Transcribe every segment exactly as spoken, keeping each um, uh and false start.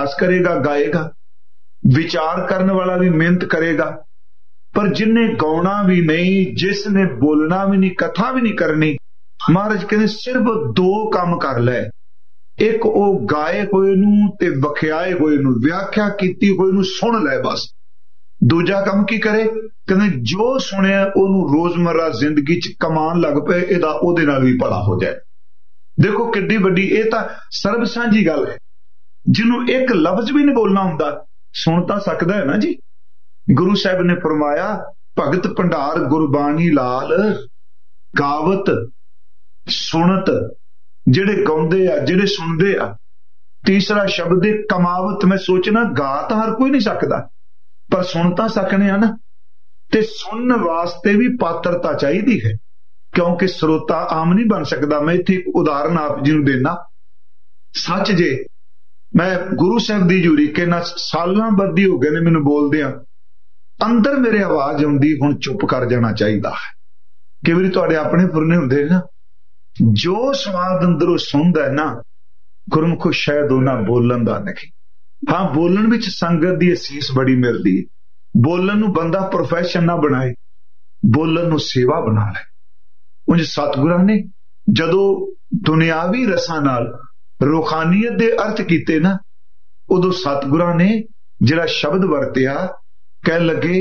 अभ्यास करेगा, गाएगा, विचार करने वाला भी मेहनत करेगा। पर जिन्हें गाउना भी नहीं, जिसने बोलना भी नहीं, कथा भी नहीं करनी, महाराज कहते सिर्फ दो काम कर ले। एक वो गाए होए नूं ते वख्याए होए नूं, व्याख्या कीती होए नूं सुन ले बस। दूजा काम की करे, कहते जो सुनिया ओनू रोजमर्रा जिंदगी च कमान लग पे, इहदा ओहदे नाल भी भला हो जाए। देखो किड्डी वड्डी ये तां सर्ब सांझी गल है। जिन्हों एक लफ्ज भी नहीं बोलना हुंदा सुन तां सकदा है ना जी। गुरु साहब ने फरमाया भगत भंडार गुरबाणी लाल गावत सुनत, जेड़े गाउंदे आ जेड़े सुनदे आ। तीसरा शब्द है कमावत। मैं सोचना गा तां हर कोई नहीं सकदा, पर सुन तां सकने आ ना। ते सुनने वास्ते भी पात्रता चाहिदी है, क्योंकि श्रोता आम नहीं बन सकता। मैं इत्थे एक उदाहरण आप जी नूं देना। सच जे मैं गुरु साहब दी जूरी के ना सालां बद्धी हो गए ने मैनूं बोलदियां, अंदर मेरे आवाज आउंदी हुण चुप कर जाना चाहिदा है। कई वारी तुहाडे अपने फुरने हुंदे ना, जो स्वाद अंदरों सुनदा है ना गुरमुखो शायद उन्हां बोलन दा नहीं। हाँ, बोलन विच संगत दी असीस बड़ी मिलदी है। बोलन नूं बंदा प्रोफैशन ना बनाए, बोलन नूं सेवा बना ले। उंज सतगुरां ने जदों दुनियावी रसां नाल रूहानीयत दे अर्थ कीते ना, उदों सतगुरां ने जिहड़ा शब्द वरतिया, कह लगे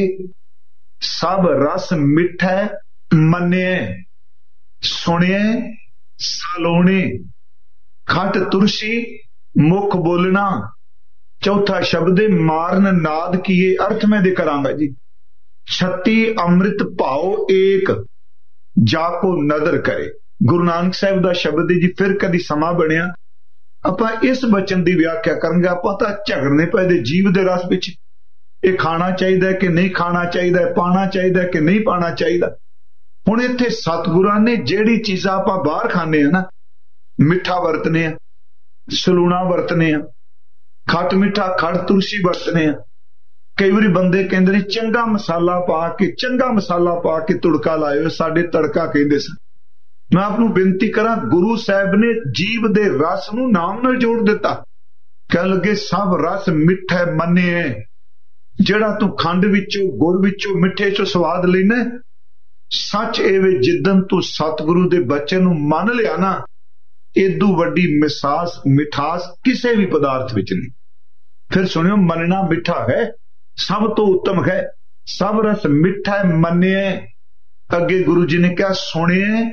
सब रस मिठा मन्ने सुने सलोने, खट तुरसी मुख बोलना। चौथा शब्द है मारन नाद किए, अर्थ मैं दे करांगा जी। छत्ती अमृत भाओ एक जाको नदर करे। गुरु नानक साहब दा शब्द है जी। फिर कदी समा बनिया आपां इस बचन दी व्याख्या करांगे। आपां तां झगड़ने पए दे जीव दे रस विच, ये खाना चाहिए कि नहीं खाना चाहिए, पाना चाहिए कि नहीं पाना चाहिए। हुण इत्थे सतगुरां ने जिहड़ी चीज़ां आपां बाहर खाने आ ना, मिठा वरतने आ, सलूणा वरतने आ, खट मिठा खट तुलसी वरतने आ। कई बारी बंदे कहंदे ने चंगा मसाला पा के चंगा मसाला पा के तुड़का लाओ, साडे तड़का कहंदे सन। मैं आपनूं बेनती करा, गुरु साहब ने जीव दे रस नूं नाम नाल जोड़ दिता। कह लगे सब रस मिठा मन्ने, जेड़ा तू खंड विचों गुड़ विचों मिठे चों स्वाद लेना, सच एवे जिदन तू सतगुरु दे बचन नूं मन लिया ना, इदू वड्डी मिसास मिठास किसी भी पदार्थ विच नहीं। फिर सुनियो, मनना मिठा है, सब तो उत्तम है। सब रस मिठा मन्ने। अगे गुरु जी ने क्या सुने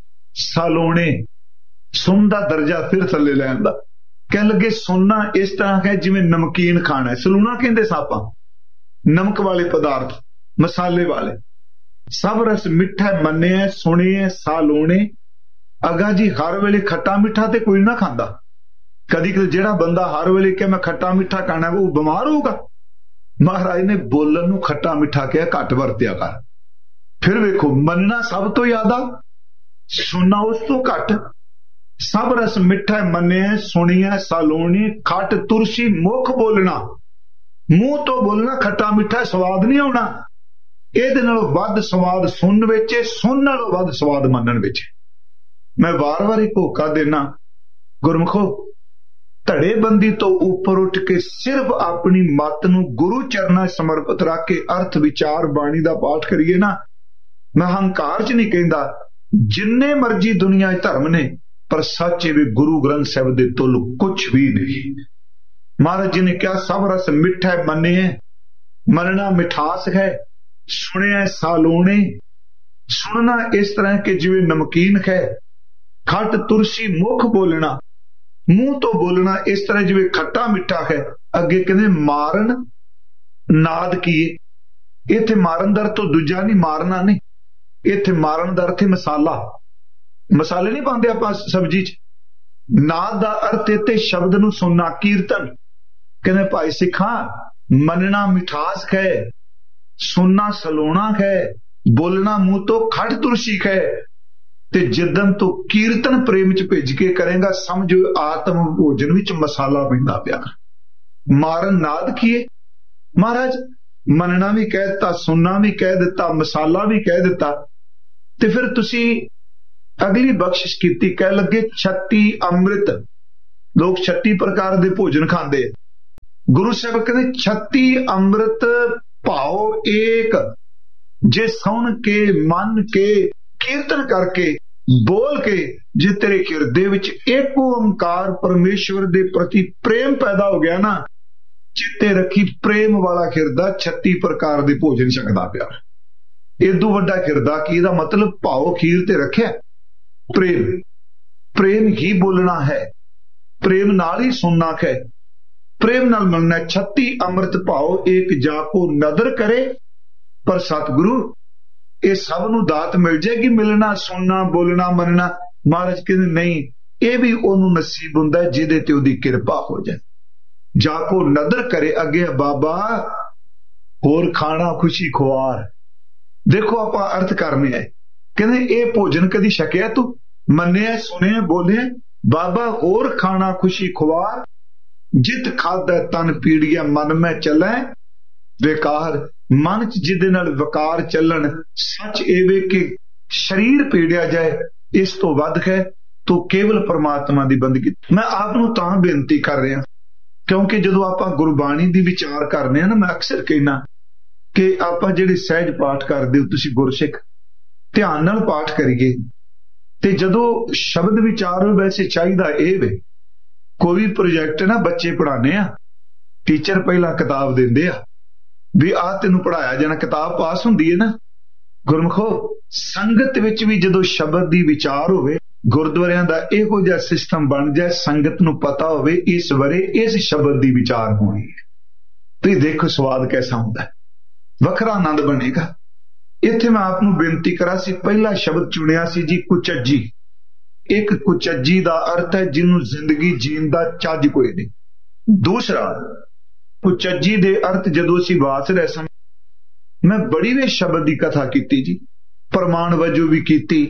सलोने, सुन दा दर्जा फिर थले लैण दा। कह लगे सुनना इस तरह है जिवें नमकीन खाना है। सलूना कहंदे सापां, नमक वाले पदार्थ, मसाले वाले। सब रस मिठा मन्ने सुने सालोने। अगा जी हर वेले खट्टा मिठा ते कोई ना खांदा। कदी कदी जेड़ा बंदा हर वेले कहे मैं खट्टा मिठा खाना, वो बीमार होगा। महाराज ने बोलन नूं खट्टा मिठा कहा, घट वरत्या कर। फिर वेखो, मनना सब तो ज्यादा, सुनना उस तो घट। सब रस मिठा मन्ने सुनिया सालोनी, खट तुरसी मुख बोलना। मुंह तो बोलना खट्टा मिठा स्वाद नहीं आउणा। इहदे नालों वध स्वाद सुन विच, सुन नालों वध स्वाद मनन विच। मैं बार बार एक होका देना, गुरमुखो धड़ेबंदी तो ऊपर उठ के सिर्फ अपनी मत नूं गुरु चरना समर्पित रख के अर्थ विचार बाणी दा पाठ करिए ना। मैं हंकार च नहीं कहंदा, जिन्ने मर्जी दुनिया धर्म ने, पर सच भी गुरु ग्रंथ साहिब दे तुल कुछ भी नहीं। महाराज जी ने क्या सब रस मिठा मन्ने, मनना मिठास है, सुने सालोने। सुनना इस तरह के जिवें नमकीन है। खट तुरसी मुख बोलना, मुंह तो बोलना इस तरह जिवें खट्टा मिठा है। अगे कहते मारन नाद किए। इत्थे मारन दर तो दूजा नहीं, मारना नहीं। इत्थे मारन दर थे मसाला, मसाले नहीं पाते आप सब्जी च। नाद दा अर्थ इत्थे शब्द नूं सुनना, कीर्तन। कहते भाई सिखा मनना मिठास है, सुनना सलोना है, बोलना मुंह तो खट तुरसी है। ते जिदन तो कीर्तन प्रेम च भेज के करेगा, समझो आत्म भोजन विच मसाला पैंदा पिया। मारन नाद किए। महाराज मनना भी कह दिता, सुनना भी कह दिता, मसाला भी कह दिता। ते फिर तुसी अगली बख्शिश कीती, कह लगे छत्ती अमृत। लोग छत्ती प्रकार दे भोजन खांदे, गुरु साहब कहते छत्ती अमृत भाव एक, जे सुन के मन के कीर्तन करके बोल के जे तेरे हिरदे विच एक ओंकार परमेश्वर दे प्रति प्रेम पैदा हो गया ना, चित्ते रखी प्रेम वाला हिरदा छत्ती प्रकार दे भोजन छकदा पिया। इदू वड्डा हिरदा की इहदा मतलब भाव खीर ते रखिया प्रेम, प्रेम ही बोलना है, प्रेम नाल ही सुनना है, प्रेम नाल मिलना। छत्ती अमृत भाव एक जाको नदर करे, पर सतगुरु ये सब नूं दात मिल जाएगी, मिलना सुनना बोलना मनना। महाराज कहते नहीं, ये भी ओनू नसीब हुंदा जिहदे ते ओदी किरपा हो जाए। जाको नदर करे, अगे बाबा होर खाना खुशी खुआर। देखो आपां अर्थ करने है, कहते ये भोजन कदी छकिया तू, मन्निया सुनिया बोलिया, बाबा होर खाना खुशी खुआर, जित खादा तन पीड़िया मन में चलै बेकार। मन च जिदे नाल विकार चलन, सच एवे कि शरीर पीड़िया जाए, इस तो वध है तो केवल परमात्मा की बंदगी। मैं आप नूं तां बेनती कर रहा क्योंकि जदों आपां गुरबाणी दी विचार करने ना, मैं अक्सर कहना कि आपां जिहड़े सहज पाठ करदे हो तुसीं गुरसिख ध्यान नाल पाठ करिए, ते जदों शब्द विचार हो वैसे चाहिदा ए वे कोई प्रोजेक्ट ना बच्चे पढ़ाने आ, टीचर पहला किताब देंदे आ भी आ तेनू पढ़ाया जाना, किताब पास हुंदी है ना। गुरमुखो संगत विच भी जदों शब्द दी विचार होवे, गुरुद्वारियां दा इहो जिहा सिस्टम बन जाए, संगत नू पता होवे इस वरे इस शब्द दी विचार होनी है, ते देखो स्वाद कैसा हुंदा है, वखरा आनंद बनेगा। इत्थे मैं आप नू बेनती करा सी, पहला शब्द चुनिया सी जी कुचज्जी। एक कुचज्जी दा अर्थ है जिन्नू जिंदगी जीण दा चज कोई नहीं। दूसरा कुचज्जी दे अर्थ जदों असीं वास रहे सन, मैं बड़ी वे शब्द की कथा की जी, प्रमाण वजों भी की।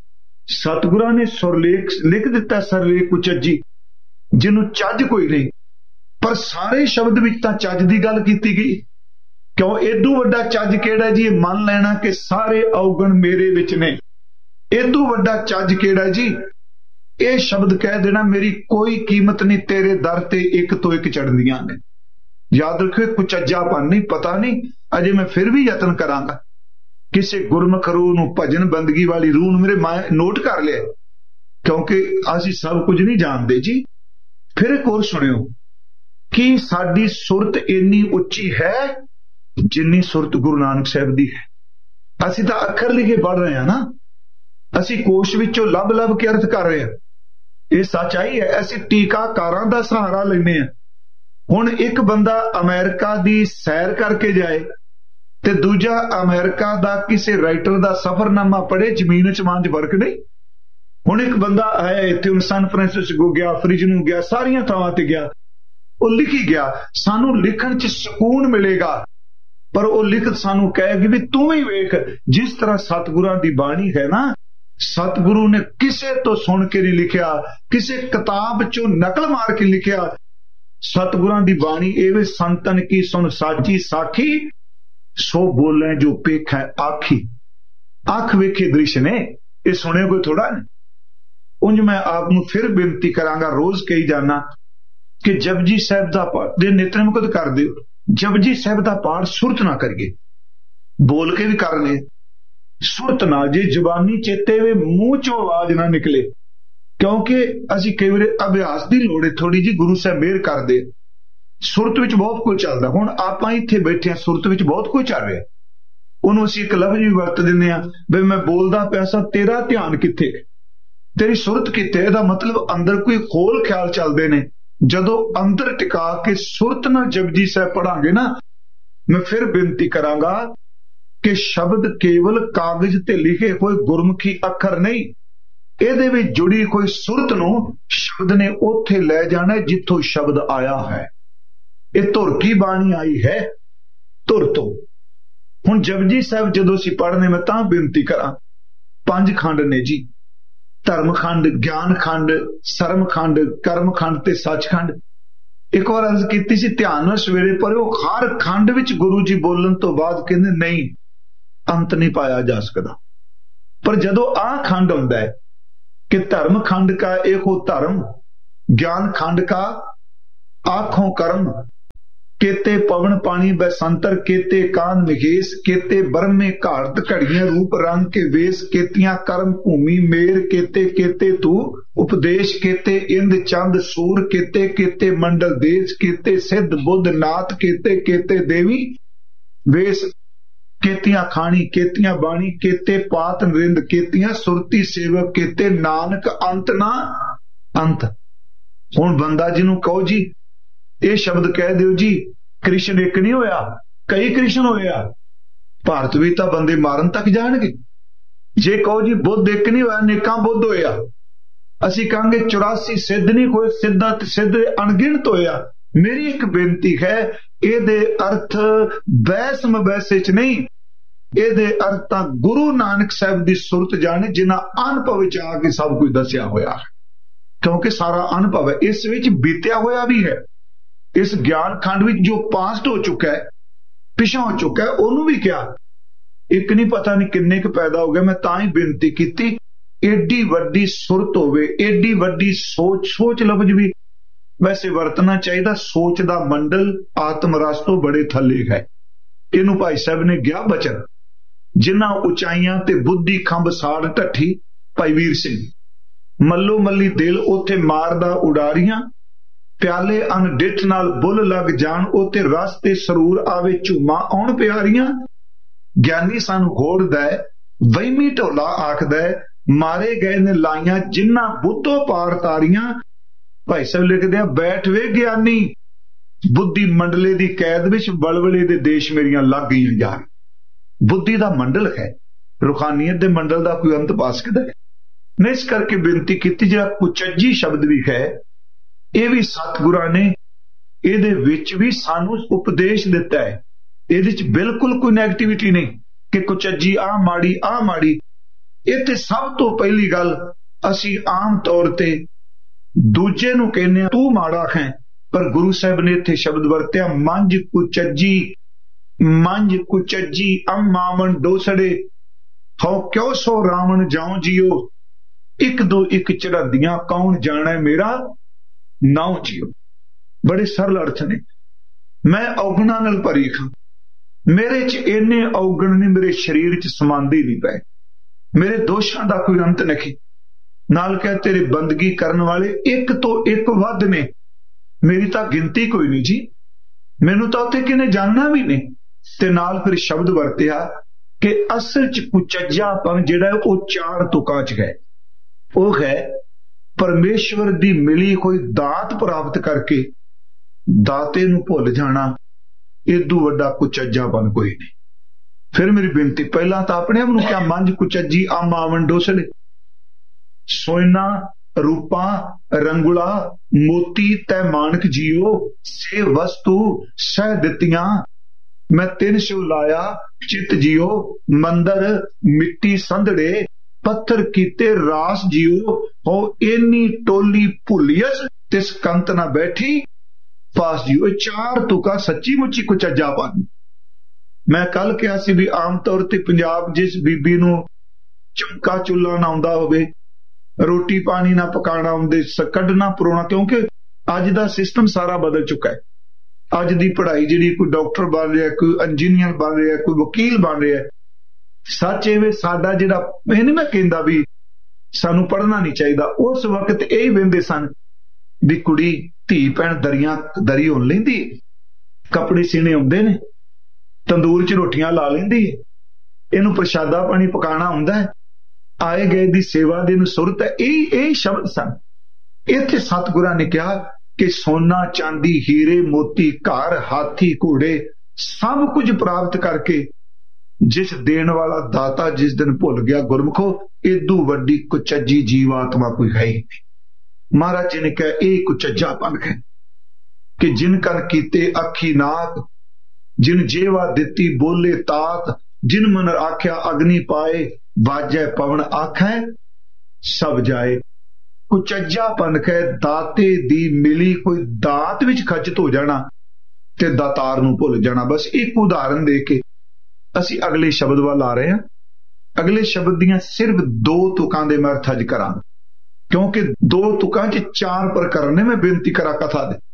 सतगुरां ने सुरलेख लिख दिता, सरलेख कुचज्जी जिन्नू चज कोई नहीं, पर सारे शब्द विच तां चज दी गल कीती गई। क्यों एदू वड्डा चज केड़ा जी, मन लेना कि सारे अवगुण मेरे विच ने। एदू वड्डा चज केड़ा जी, ये शब्द कह देना मेरी कोई कीमत नहीं, तेरे दर ते एक तो एक चढ़दियां ने। याद रखिए कुचज्जापन नहीं, पता नहीं, अजे मैं फिर भी यतन करांगा किसी गुरमुख रूह नूं भजन बंदगी वाली रूह नूं मेरे माए नोट कर लिया, क्योंकि असीं सब कुछ नहीं जानते जी। फिर एक होर सुनियो कि साडी सुरत इन्नी उच्ची है जिन्नी सुरत गुरु नानक साहब दी है। असीं तां अखर लिखे पढ़ रहे हैं ना, असीं कोश विचों लभ लभ के अर्थ कर रहे हैं, ये सच्चाई है। असीं टीकाकारां दा सहारा लैने हैं। हुण एक बंदा अमेरिका दी सैर करके जाए ते दूजा अमेरिका दा किसी राइटर दा सफरनामा पढ़े, जमीन चमान च फर्क नहीं। हुण एक बंदा आया इत्थे, हुण सैन फ्रांसिस्को गया, फ्रिज नूं गया, सारियां थावां ते गया, वो लिखी गया। सानू लिखण च सुकून मिलेगा, पर वो लिखत सानू कहेगी भी तू ही वेख, जिस तरह सतगुरां दी बाणी है ना, सतगुरु ने किसे तो सुन के नहीं लिखिया, किसी किताब चों नकल मार के लिखिया। सतगुरां दी बाणी एवे संतन की सुन साची साखी, सो बोले जो पेख है आखी। अख वेखे दृश्य ने, ये सुने कोई थोड़ा नहीं। उंज मैं आपनू फिर बेनती करांगा, रोज कही जाना कि जपजी साहब दा पाठ दे नितनेम कद कर दिओ, जपजी साहब दा पाठ सुरत ना करिए, बोल के भी करने सुरत ना, जे जुबानी चेते वे मूंह चों आवाज ना निकले, क्योंकि असीं कई बार अभ्यास की लोड़ है थोड़ी जी, गुरु साहब मेहर कर दे। सुरत विच बहुत कुछ चलदा, हुण आपां इत्थे बैठे हां, सुरत विच बहुत कुछ चल रहा, उहनूं असीं एक लफ्ज़ भी वरत दिंदे हां भी मैं बोलदा पिया सां, तेरा ध्यान कित्थे, तेरी सुरत कित्थे। इहदा मतलब अंदर कोई खोल ख्याल चलदे ने। जदों अंदर टिका के सुरत नाल जपजी साहब पढ़ांगे ना, मैं फिर बेनती करांगा कि शब्द केवल कागज ते लिखे कोई गुरमुखी अखर नहीं, ਇਹਦੇ ਵਿੱਚ जुड़ी कोई सुरत नूं शब्द ने उत्थे लै जाना जिथों शब्द आया है। ये धुर की बाणी आई है, धुर तो। हुण जपजी साहब जदों असीं पढ़ने, मैं तां बेनती करां, पंज खंड ने जी, धर्म खंड, ज्ञान खंड, सरम खंड, कर्म खंड ते सचखंड। एक बार अर्ज कीती सी, ध्यान नाल सवेरे पढ़िओ, हर खंड विच गुरु जी बोलण तो बाद कहंदे नहीं अंत नहीं पाया जा सकदा। पर जदों आ खंड हुंदा है कि धर्म खंड का एक हो धर्म, ज्ञान खंड का आंखों कर्म, केते पवन पानी बैसंतर, केते कान महेश, केते बरमे घाड़त घड़ियां रूप रंग के वेश, केतियां कर्म भूमि मेर, केते केते तू उपदेश, केते इंद चंद सूर, केते केते मंडल देश, केते सिद्ध बुद्ध नाथ, केते केते देवी वेश, केतियां खानी केतियां बाणी, केते पात नरिंद, केतियां सुरती सेवक, केते नानक अंत ना अंत। हुण बंदा जिन्हों कहो जी ये शब्द कह दिओ जी कृष्ण एक नहीं होया, कई कृष्ण होया, भारत भी तो बंदे मारन तक जाणगे। जे कहो जी बुद्ध एक नहीं होया, नेकां बुद्ध होया, असीं कहांगे चौरासी सिद्ध नहीं होए, सिद्धा ते सिद्ध अणगिणत होया। मेरी एक बेनती है, ਇਹਦੇ अर्थ बहस मबैसे च नहीं, ਇਹਦੇ अर्थ तां गुरु नानक साहब दी सुरत जाने जिन्हां अनुभव विच आके सब कुछ दसिया होया, क्योंकि सारा अनुभव है इस विच बीतिया होया भी है। इस ज्ञान खंड विच जो पास्ट हो चुका है, पिछा हो चुका है, ਉਹਨੂੰ भी क्या एक नहीं पता नहीं किन्ने क पैदा हो गए। मैं तां ही बेनती कीती, एडी वड्डी सुरत होवे, एडी वड्डी सोच, सोच लफ्ज भी वैसे वरतना चाहिए, सोच दा मंडल आत्म रस तो बड़े थले है। इनू भाई साहब ने गया बचन, जिन्हां उचाइयां ते बुद्धि खंभ साड़ ढठी, भाई वीर सिंह मल्लो मल्ली दिल उथे मारदा उडारियां, प्याले अन डिठ नाल बुल लग जान, उते रस ते सरूर आवे झूमा आउण प्यारियां। ज्ञानी सानू घोड़दा है, वहमी ढोला आखदा है, मारे गए ने लाइयां जिन्हां बुद्धों पार तारियां। भाई साहब लिखदे आ, बैठ वे ज्ञानी बुद्धि मंडले दी कैद विच, बलबले दे देश मेरियां लग गईयां यार। बुद्धि दा मंडल है, रुखानियत दे मंडल दा कोई अंत पा सकदा है नहीं। इस करके बेनती कीती, जिहड़ा कुचज्जी शब्द भी है, ये भी सतगुरां ने इहदे विच भी सानू उपदेश दिता है। इहदे च बिल्कुल कोई नैगेटिविटी नहीं कि कुचज्जी आ माड़ी आ माड़ी। इत्थे सब तो पहली गल, असीं आम तौर ते दूजे नूं कहने तू माड़ा है, पर गुरु साहब ने इत्थे शब्द वरत्या मंझ कुचज्जी, मंझ कुचज्जी अम मावन डोसड़े, हो क्यों सो रावण जाऊं जियो, एक दो एक चढ़ादियां कौन जाना मेरा नाउ जियो। बड़े सरल अर्थ ने। मैं औगणा नाल भरी खां, मेरे च इन्ने औगण ने मेरे शरीर च समांदे नहीं पए, मेरे दोषां दा कोई अंत नहीं। नाल कह तेरे बंदगी करन वाले एक तो एक वध ने, मेरी तां गिनती कोई नहीं जी, मैनू तां उत्थे किने जानना भी नहीं। ते नाल फिर शब्द वरतिया कि असल च कुचज्जापन जिहड़ा है वो चार तुकां च है। वो है परमेश्वर दी मिली कोई दात प्राप्त करके दाते नूं भुल जाना, इदू वड्डा कुचज्जापन कोई नहीं। फिर मेरी बेनती, पहला तो अपने आप नूं क्या मंझ कुचज्जी आम आवन डोसड़े, सोना रूपा रंगुला मोती तै मानक जियो, से वस्तु सह दित्तियां मैं तिन शिव लाया चित जियो, मंदर मिट्टी संधड़े पत्थर कीते रास जियो, हो इन्नी टोली भुलियस तिस कंत ना बैठी पास जियो। चार तुका सच्ची मुच्ची कुचज्जापन। मैं कल कहा सी भी आम तौर ते पंजाब जिस बीबी नूं चौंका चुल्ला ना आउंदा होवे, रोटी पानी ना पकाना आउंदे, कड्ढना परोना, क्योंकि अज दा सिस्टम सारा बदल चुका है। अज दी पढ़ाई जिहड़ी कोई डॉक्टर बन रहा है, कोई इंजीनियर बन रहा है, कोई वकील बन रहा है। सच एवे साडा जिहड़ा मैं नहीं मैं कहंदा भी सानू पढ़ना नहीं चाहिए, उस वक्त यही वेंदे सन भी कुड़ी धी भैन दरियां दरी होण लैंदी, कपड़े सीने आउंदे ने, तंदूर च रोटियां ला लैंदी है, इहनूं प्रशादा पानी पकाना आउंदा है, आए गए दी सेवा दी नूं सुरत है। यही यही शब्द सन। इत्थे सतगुरां ने कहा कि सोना चांदी हीरे मोती घर हाथी घोड़े सब कुछ प्राप्त करके जिस देण वाला दाता जिस दिन भुल गया गुरमुखो, इदू वड्डी कुचज्जी जीवात्मा कोई है ही नहीं। महाराज जी ने कहा यह कुचज्जापन है कि जिन कन कीते अखी नाक, जिन जेवा दिती बोले तात, जिन मन आख्या अग्नि पाए, बाजै पवन आखै सब जाए। कुचज्जापन है दाते दी मिली कोई दात विच खचत हो जाना ते दातार नूं भुल जाना। बस एक उदाहरण दे के असी अगले शब्द वाल आ रहे हैं। अगले शब्द दियां सिर्फ दो तुकां दे मैं अर्थ अज करां, क्योंकि दो तुकां च चार प्रकरण ने। मैं बेनती करा कथा दे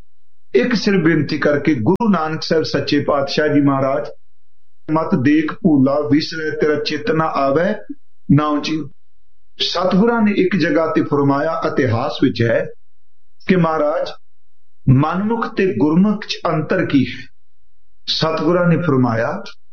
एक सिर बेनती करके गुरु नानक साहब सच्चे पातशाह जी महाराज, मत देख भूला विसरे तेरा चेतना आवे नाउ जी। सतगुरां ने एक जगह ते फरमाया, इतिहास विच है कि महाराज मनमुख ते गुरमुख च अंतर की है। सतगुरां ने फरमाया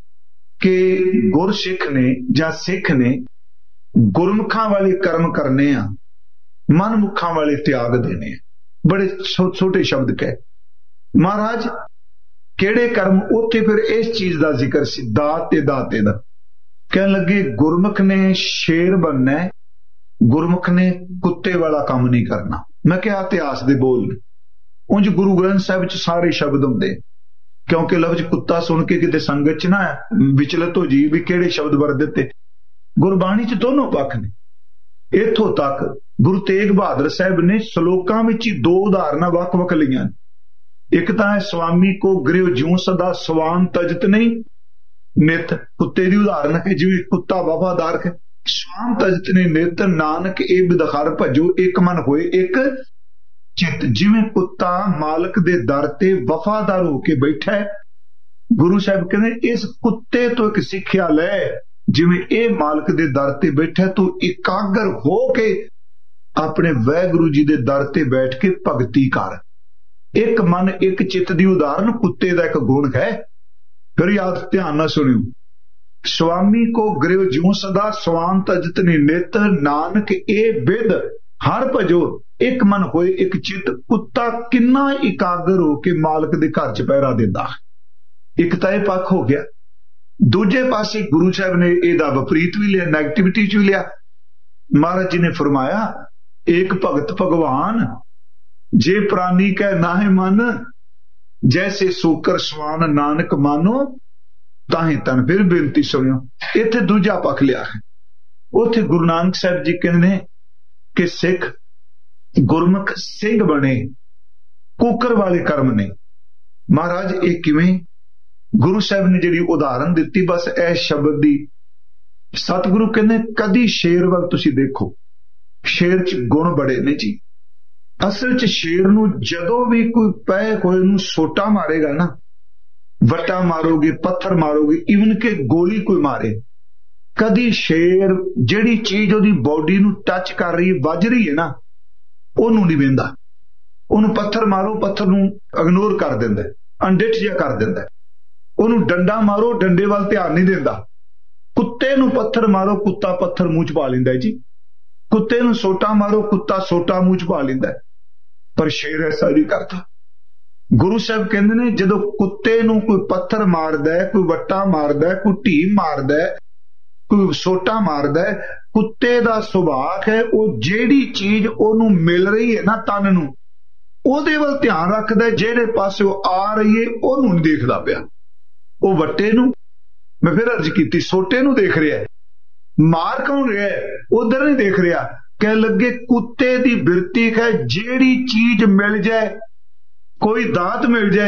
कि गुरसिख ने जां सिख ने गुरमुखां वाले कर्म करने आ, मनमुखां वाले त्याग देने आ। बड़े छोटे शब्द कहे महाराज, केड़े कर्म? उत्थे फिर इस चीज का जिक्र सी, दात ते दाते दा। कहन लगे गुरमुख ने शेर बनना है, गुरमुख ने कुत्ते वाला काम नहीं करना। मैं क्या इतिहास दे बोल, उंज गुरु ग्रंथ साहिब च सारे शब्द होंदे, क्योंकि लफ्ज कुत्ता सुन के किते संगत च ना विचलित हो जी भी केड़े शब्द वर दिते। गुरबाणी च दोनों पक्ष ने। इथों तक गुरु तेग बहादुर साहब ने सलोकां विच दो उदाहरणा वख वख लईआं। एक तां है स्वामी को गृह ज्यों सदा स्वान तजत नहीं नित, कुत्ते की उदाहरण है, जिवें कुत्ता वफादार है। स्वान तजत नहीं नित, नानक ए बिदखार भजो एक मन होए एक चित। जिवें कुत्ता मालक दे दर ते वफादार होके बैठा है, गुरु साहब कहते इस कुत्ते तो एक सिक्ख्या लै, जिवें ए मालक दे दर ते बैठा तो एकागर हो के अपने वाहिगुरु जी दे दर ते बैठ के भगती कर। एक मन एक चित दी उदाहरण कुत्ते का एक गुण है। फिर याद ध्यान ना सुनियो, स्वामी को गृह ज्यों सदा स्वान तजत नहीं नित, नानक ए बिद हर भजो एक मन होए एक चित। कुत्ता किन्ना एकागर हो के मालक दे घर च पहरा देंदा। एक तां इह पक्ष हो गया। दूजे पासे गुरु साहब ने इहदा विपरीत भी लिया, नैगेटिविटी च भी लिया। महाराज जी ने फरमाया, एक भगत भगवान जे प्राणी कह नाहे मन, जैसे सोकर स्वान नानक मानो ताही तन। फिर बेनती सुनियो, इत्थे दूजा पक्ष लिया है। उथे गुरु नानक साहब जी कहने कि सिख गुरमुख सिंह बने, कुकर वाले कर्म ने। महाराज ये किवें? गुरु साहब ने जिहड़ी उदाहरण दिती, बस इस शब्द दी। सतगुरु कहने कदी शेर वल तुसीं देखो, शेर च गुण बड़े ने जी। असल च शेर नूं जदों भी कोई पै होए नूं सोटा मारेगा ना, वट्टा मारोगे, पत्थर मारोगे, इवन के गोली कोई मारे, कदी शेर जिहड़ी चीज उहदी बॉडी नूं टच कर रही है, वज रही है ना, ओनूं नहीं वेंदा। ओनूं पत्थर मारो, पत्थर नूं इग्नोर कर दिंदा, अनडिट जिहा कर दिंदा। ओनूं डंडा मारो, डंडे वाल ध्यान नहीं दिंदा। कुत्ते नूं पत्थर मारो, कुत्ता पत्थर मूंह च पा लैंदा जी। कुत्ते नूं सोटा मारो, कुत्ता सोटा मूंह च पा लैंदा। पर शेर ऐसा नहीं करता। गुरु साहब कहंदे ने जदों कुत्ते नूं कोई पत्थर मारदा है, कोई वट्टा मारदा है, कोई ढीम मारदा है, कोई सोटा मारदा है, कुत्ते दा सुभाव है वो जेड़ी चीज ओनूं मिल रही है ना तन नूं, ओहदे वल ध्यान रखदा है। जेड़े पासे आ रही है ओनूं नहीं देखदा पिया। वो वट्टे नूं, मैं फिर अर्ज कीती, सोटे नूं देख रहा है, मार कौन रहा है उधर नहीं देख रहा। कह लगे कुत्ते दी बिरती है, जेड़ी चीज मिल जाए, कोई दात मिल जाए,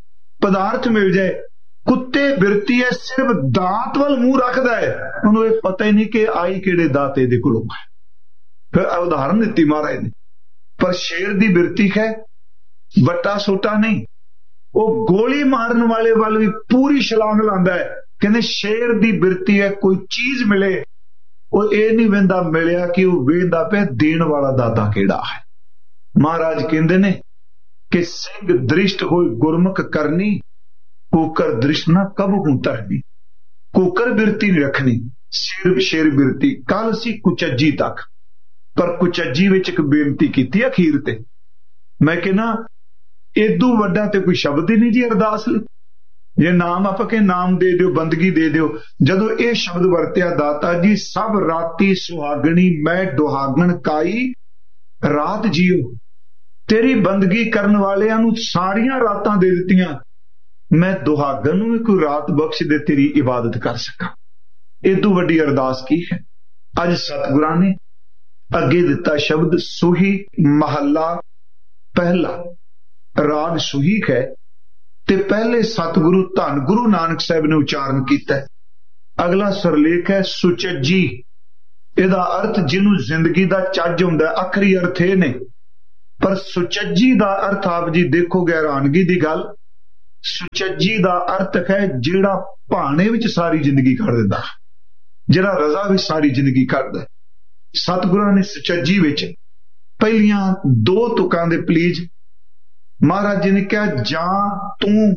पदार्थ मिल जाए, कुत्ते बिरती है सिर्फ दात वाल मुंह रखदा है, उन्होंने ये पता ही नहीं कि आई केड़े दात इहदे कोलों है। फिर उदाहरण दिती महाराज ने। पर शेर दी बिरती है वट्टा सोटा नहीं, वो गोली मारन वाले वाल भी पूरी छलांग लांदा है। कहने शेर दी बिरती है कोई चीज मिले, वो ये नहीं वेंदा मिलिया कि वो वेंदा पे देण वाला दाता केड़ा है। महाराज कहंदे ने कि सिंह दृष्ट होई गुरमुख करनी, कुकर दृष्ट ना कब हूं तरनी। कुकर बिरती नहीं रखनी, शेर शेर बिरती। कल सी कुचज्जी तक, पर कुचज्जी विच एक बेनती कीती अखीर ते। मैं कहना इदू वड्डा ते कोई शब्द ही नहीं जी अरदास लई। जे नाम आप के नाम दे दियो, बंदगी दे दियो। जदों ये शब्द वरत्या दाता जी सब राती सुहागणी मैं दुहागण काई रात जियो, तेरी बंदगी करन वालियां नूं सारियां रातां दे दित्तियां, मैं दुहागण नूं भी कोई रात बख्श दे तेरी इबादत कर सका। इदू वड्डी अरदास की है। अज सतगुरां ने अगे दिता शब्द सुही महला पहला, राग सुही है ते पहले सतगुरु धन गुरु नानक साहब ने उच्चारण किया। अगला सरलेख है सुचज्जी। इहदा अर्थ जिन्हों जिंदगी का चज हुंदा, आखिरी अर्थ ये ने पर सुचज्जी दा अर्थ आप जी देखोगे हैरानगी दी गल, सुचज्जी दा अर्थ है जिहड़ा भाने विच सारी जिंदगी कढ दिंदा, जिहड़ा रज़ा विच सारी जिंदगी कढदा। सतगुरां ने सुचज्जी विच पहलियां दो तुकां दे प्लीज महाराज जी ने कहा, जां तू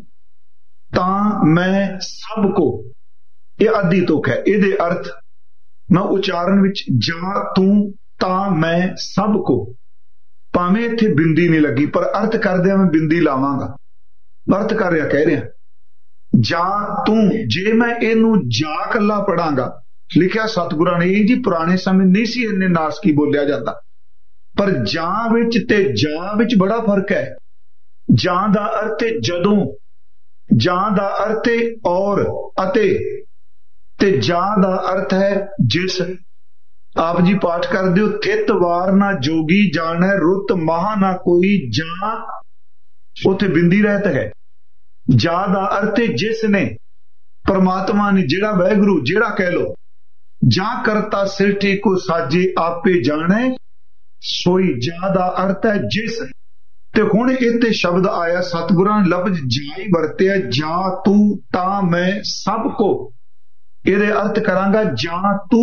तां मैं सब को, ये आधी तुक है। इहदे अर्थ मैं उच्चारण विच जां तू तां मैं सब को, भावें इत्थे बिंदी नहीं लगी पर अर्थ करदे मैं बिंदी लावांगा, अर्थ कर रहा कह रहा जां तू, जे मैं इनू जा कला पढ़ांगा, लिखिया सतगुरां ने जी पुराने समय नहीं सी इन्ने नासकी बोलिया जाता, पर जां विच ते जा विच बड़ा फर्क है। जां दा अर्थ है जदों, जां दा अर्थ है और अते, ते जां दा अर्थ है जिस। आप जी पाठ कर दियो, थित वार ना जोगी जाने रुत महा ना कोई, जां उथे बिंदी रहत है। जा दा अर्थ है जिसने, परमात्मा ने, जेड़ा वैगुरु, जेड़ा कह लो, जा करता सिरठी को साजे आपे जाने सोई, जा दा अर्थ है जिस। ते हुण इत्थे शब्द आया सतगुरां ने लफ्ज जा ही वरतिया, जा तू ता मैं सब को, इहदे अर्थ करांगा जा तू,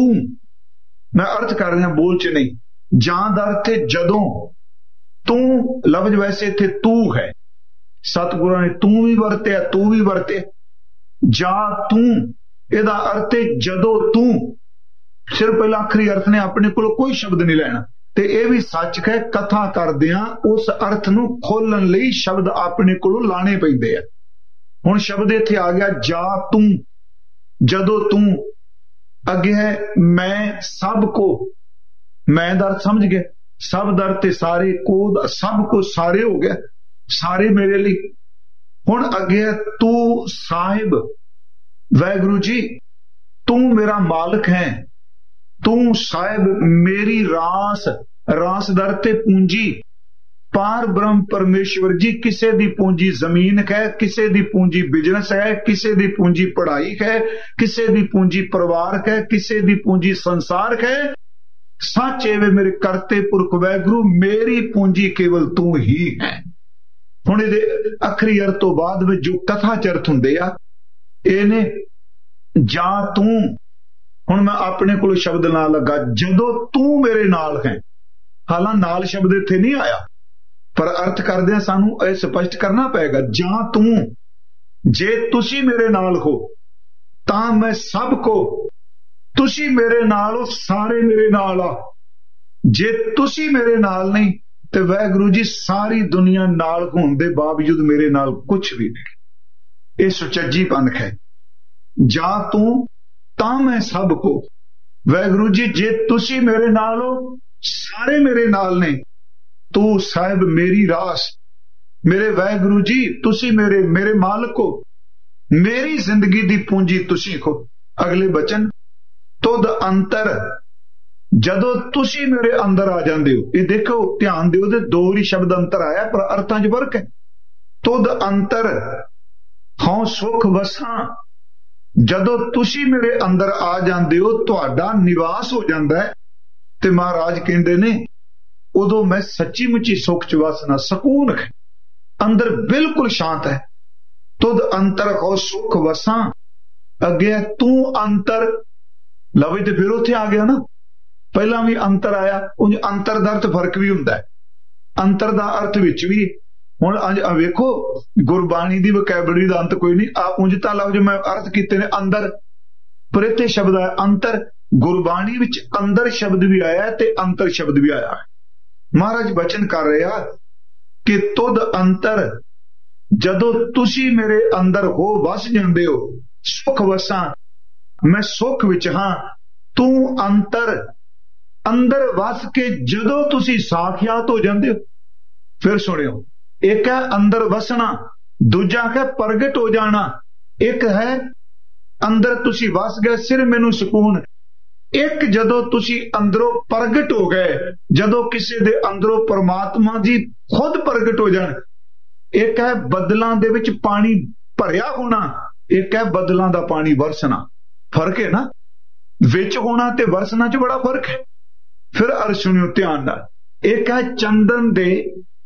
मैं अर्थ कर रहा बोल च नहीं। जां दा अर्थ है जदों, तू लफ्ज वैसे इत्थे तू है, सतगुरां ने तू भी वरतिया तू भी वरते। जा तू इहदा अर्थ है जदों तू, सिर्फ पहला आखिरी अर्थ ने अपने को कोई शब्द नहीं लेना। ते यह भी सच है, कथा करदियां उस अर्थ नूं खोलण लई शब्द अपने को लाने पैंदे आ। हुण शब्द इत्थे आ गया जा तू, जदों तू, अगे है मैं सब को, मैं दा अर्थ समझ गए, सब दा अर्थ सारे को, सब को सारे हो गया, सारे मेरे लिए। हुण अगे है तू साहिब, वैगुरु जी तू मेरा मालिक है, तू साहिब मेरी रास, रास दा अर्थ पूंजी, पार ब्रह्म परमेश्वर जी किसे दी पूंजी जमीन है, किसे दी पूंजी बिजनेस है, किसे दी पूंजी पढ़ाई है, किसे दी पूंजी परिवार है, किसे दी पूंजी संसार है। सच एवे मेरे करते पुरख वैगुरु, मेरी पूंजी केवल तू ही है। हुण इहदे आखिरी अर्थ तो बाद में जो कथा च अर्थ हुंदे आ, इहने जा तू, हुण मैं अपने को शब्द ना लगा, जदों तू मेरे नाल है, हालां नाल शब्द इत्थे नहीं आया, पर अर्थ करदे सानू यह स्पष्ट करना पेगा। जां तू, जे तुसी मेरे नाल हो तां मैं सब को, तुसी मेरे नाल हो, सारे मेरे नाल आ। जे तुसी मेरे नाल नहीं ते वैगुरु जी सारी दुनिया नाल होण दे बावजूद मेरे नाल कुछ भी नहीं। यह सुचज्जी पंथ है। जा तू तां मैं सब को, वैगुरु जी जे तुसी मेरे नाल हो, सारे मेरे नाल ने, तू साहिब मेरी रास, मेरे वैगुरु जी तुसी मेरे मेरे मालिक हो, मेरी जिंदगी दी पूंजी तुसी हो। अगले बचन, तुद अंतर, जदों तुसी मेरे अंदर आ जांदे हो, ये देखो ध्यान दिओ, दो ही शब्द अंतर आया पर अर्थां च फर्क है। तुद अंतर हौं सुख वसां, जदों तुसी मेरे अंदर आ जांदे हो, तुहाडा निवास हो जांदा है, ते महाराज कहंदे ने उदों मैं सच्ची मुची सुख च वसना, सकून है, अंदर बिल्कुल शांत है। तुद अंतर हो सुख वसां, अगे तू अंतर, लवे ते फिर उत्थे आ गया ना, पहला भी अंतर आया, उंज अंतर दा अर्थ फर्क भी हुंदा है, अंतर दा अर्थ विच भी। हुण अज वेखो गुरबाणी दी वोकैबलरी दा अंत कोई नहीं, आ उंज तां लफ्ज मैं अर्थ कीते ने अंदर, पर इत्थे शब्द आया अंतर। गुरबाणी विच अंदर शब्द भी आया ते अंतर शब्द भी आया। महाराज वचन कर रहा कि तुद अंतर, जदों तुसी मेरे अंदर हो वस जांदे हो, सुख वसां, मैं सुख विच हां, तू अंतर, अंदर वस के जदों तुसी साखियात हो जांदे हो। फिर सुनियो, एक है अंदर वसना, दूजा है प्रगट हो जाना। एक है अंदर तुसी वस गए, सिर मैनू सुकून। एक जदों तुसी अंदरों प्रगट हो गए, जदों किसी दे अंदरों परमात्मा जी खुद प्रगट हो जान। एक है बदलां दे विच पानी भरिया होना, एक है बदलां दा पानी वरसना। फर्क है ना, विच होना ते वरसना च बड़ा फर्क है। फिर अर्थ सुनियो ध्यान नाल, एक है चंदन दे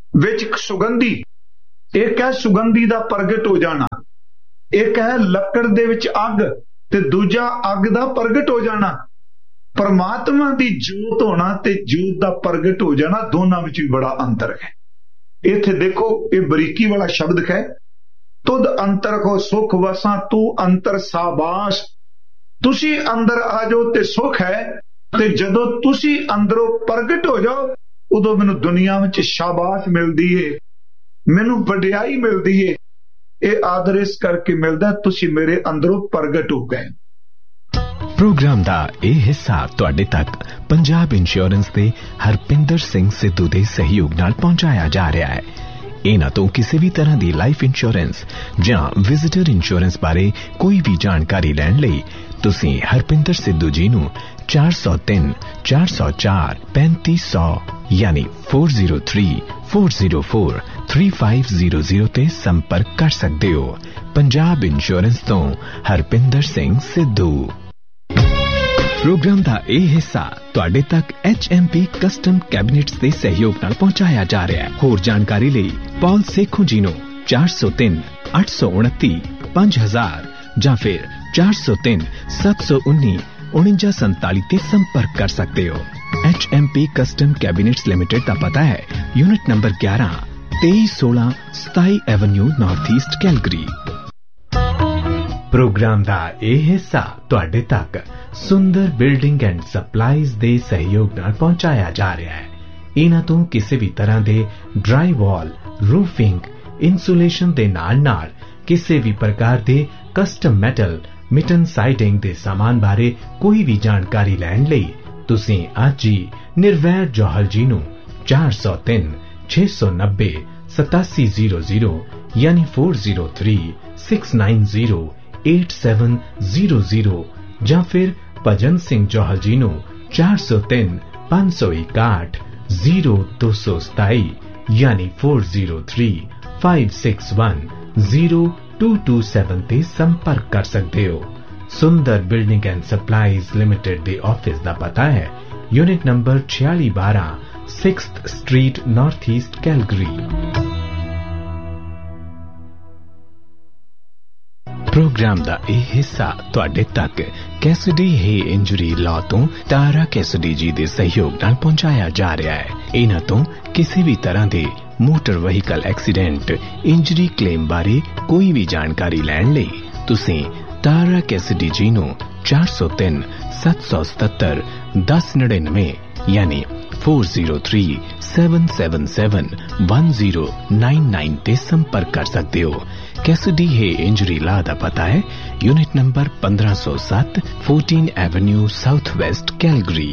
विच सुगंधी, एक है सुगंधी दा प्रगट हो जाना, एक है लकड़ दे विच अग ते दूजा अग दा प्रगट हो जाना। परमात्मा दी जोत होना ते जोत दा प्रगट हो जाना, दोनों विच भी बड़ा अंतर है। इत्थे देखो ये बरीकी वाला शब्द है, तुद अंतर को सुख वसा तू अंतर साबाश। तुसी अंदर आ जाओ ते सुख है, ते जदों तुसी अंदरों प्रगट हो जाओ उदों मैनू दुनिया में शाबाश मिलती है, मैनू वडियाई मिलती है। ये आदर इस करके मिलता तुसी मेरे अंदरों प्रगट हो गए। प्रोग्राम दा ਇਹ ਹਿੱਸਾ ਤੁਹਾਡੇ ਤੱਕ ਪੰਜਾਬ ਇੰਸ਼ੋਰੈਂਸ ਦੇ ਹਰਪਿੰਦਰ ਸਿੰਘ ਸਿੱਧੂ ਦੇ ਸਹਿਯੋਗ ਨਾਲ ਪਹੁੰਚਾਇਆ ਜਾ ਰਿਹਾ ਹੈ। ਇਹਨਾਂ ਤੋਂ ਕਿਸੇ ਵੀ ਤਰ੍ਹਾਂ ਦੀ ਲਾਈਫ ਇੰਸ਼ੋਰੈਂਸ ਜਾਂ ਵਿਜ਼ਿਟਰ ਇੰਸ਼ੋਰੈਂਸ ਬਾਰੇ ਕੋਈ ਵੀ ਜਾਣਕਾਰੀ ਲੈਣ ਲਈ ਤੁਸੀਂ ਹਰਪਿੰਦਰ ਸਿੱਧੂ ਜੀ ਨੂੰ ਚਾਰ ਸੌ ਤਿੰਨ ਚਾਰ ਸੌ ਚਾਰ ਪੈਂਤੀ ਸੌ यानी four zero three four zero four three five zero zero ते संपर्क कर सकते हो। पंजाब इंश्योरेंस तो हरपिंदर सिंह सिद्धू। प्रोग्राम का यह हिस्सा तुहाडे तक H M P custom cabinets के सहयोग नाल पहुंचाया जा रहा है। होर जानकारी लई पॉल सेखों जी नूं चार सौ तीन अठ सौ उनती पांच हजार या फिर चार सौ तीन सत्त सौ उन्नी उणंजा संताली ते संपर्क कर सकते हो। H M P custom cabinets limited का पता है यूनिट नंबर ग्यारह तेईस सोलह सताई Avenue north east Calgary. Programme का यह हिस्सा तुहाडे तक सुंदर बिल्डिंग एंड सप्लाईज दे सहयोग नाल पहुंचाया जा रहा है। इन्हां तों किसी भी तरह दे ड्राई वॉल, रूफिंग, इंसुलेशन दे नाल नाल किसी भी प्रकार दे कस्टम मेटल, मिटन साइडिंग दे सामान बारे कोई भी जानकारी लैण लई तुसीं अज ही निर्वैर जौहल जी नूं चार सौ तीन छे सौ नब्बे सतासी जीरो जीरो यानी four zero three six nine zero eight seven zero zero या फिर भजन सिंह जौहल जी नूं चार सौ तीन पांच सौ इकाठ जीरो दो सौ सताई यानी four zero three five six one zero to to seven ते संपर्क कर सकते हो। सुंदर building and supplies limited they office का पता है यूनिट नंबर छियाली बारह sixth street north east Calgary. Programme का यह हिस्सा तुहाडे तक कैसिडी हे इंजरी लॉ तो तारा कैसिडी जी दे सहयोग नाल पहुंचाया जा रहा है। इन्हां तो किसी भी तरह दे motor vehicle accident injury claim बारे कोई भी जानकारी लैण लई तुसीं तारा कैसिडी जी नूं चार सौ तीन सत्त सौ सतहत्तर दस नड़िनवे यानी four zero three seven seven seven one zero nine nine ते संपर्क कर सकते हो। कैसिडी हे इंजरी ला दा पता है यूनिट नंबर पंद्रह सौ सात fourteen Avenue south west Calgary.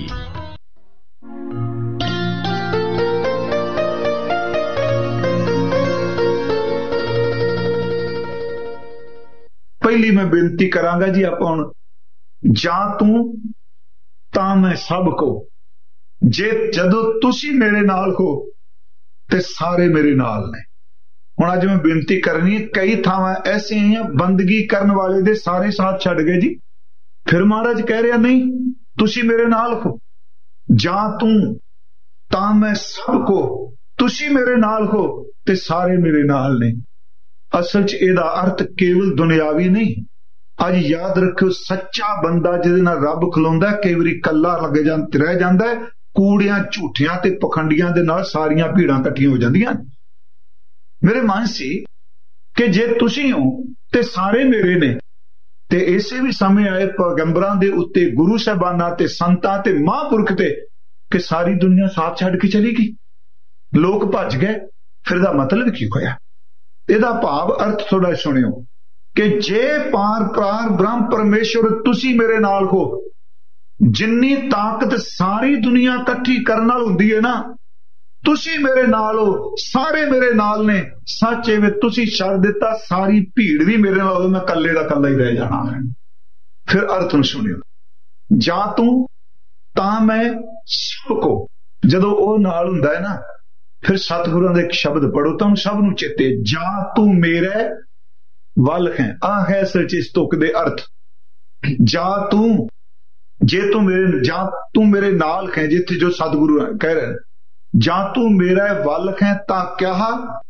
पहली मैं बेनती करांगा जी आप हुण जा तू तां मैं सब को, जे जदों तुसी मेरे नाल हो ते सारे मेरे नाल ने। हुण अज मैं बेनती करनी, कई थावां ऐसे हैं बंदगी करन वाले दे सारे साथ छड्ड गए जी। फिर महाराज कह रहा नहीं तुसी मेरे नाल हो, जा तू तां मैं सब को, तुसी मेरे नाल हो ते सारे मेरे नाल ने। असल च इहदा अर्थ केवल दुनियावी नहीं। अज याद रखियो सच्चा बंदा जिहदे नाल रब खलोंदा कई वारी कल्ला लग जा रह जांदा है, कूड़ियां झूठियां ते पखंडियां दे नाल सारियां भीड़ां इकट्ठियां हो जांदियां। मेरे मन सी कि जे तुसी हो ते सारे मेरे ने, ते इसे भी समय आए पैगंबरां दे उत्ते गुरु साहबानां ते संतां ते महापुरख ते कि सारी दुनिया साथ छड्ड के चली गई, लोग भज गए। फिर दा मतलब की होया? ਇਹਦਾ ਭਾਵ अर्थ थोड़ा सुनियो कि जे पार प्रार ब्रह्म परमेश्वर तुसी मेरे नाल हो, जिन्नी ताकत सारी दुनिया इकट्ठी करन नाल हुंदी है ना, तुसी मेरे नाल हो, सारे मेरे नाल ने। सच एवें तुसी छड्ड दिता सारी भीड़ भी मेरे नाल हो, मैं कल्ले दा कल्ला ही रह जाना है। फिर अर्थ सुनियो, जा तू तां मैं सब को, जदों ओह नाल हुंदा है ना, फिर सतगुरुओं का एक शब्द पढ़ो तो सब नूं चेते, जा तू मेरे वल है। आ है असल च इस तुक दे अर्थ, जा तू, जे तू मेरे, जा तू मेरे नाल है, जिथे जो सतगुरु कह रहे ਜਾਂ ਤੂੰ ਮੇਰਾ ਵਲਖ ਹੈ ਤਾਂ ਕਿਹਾ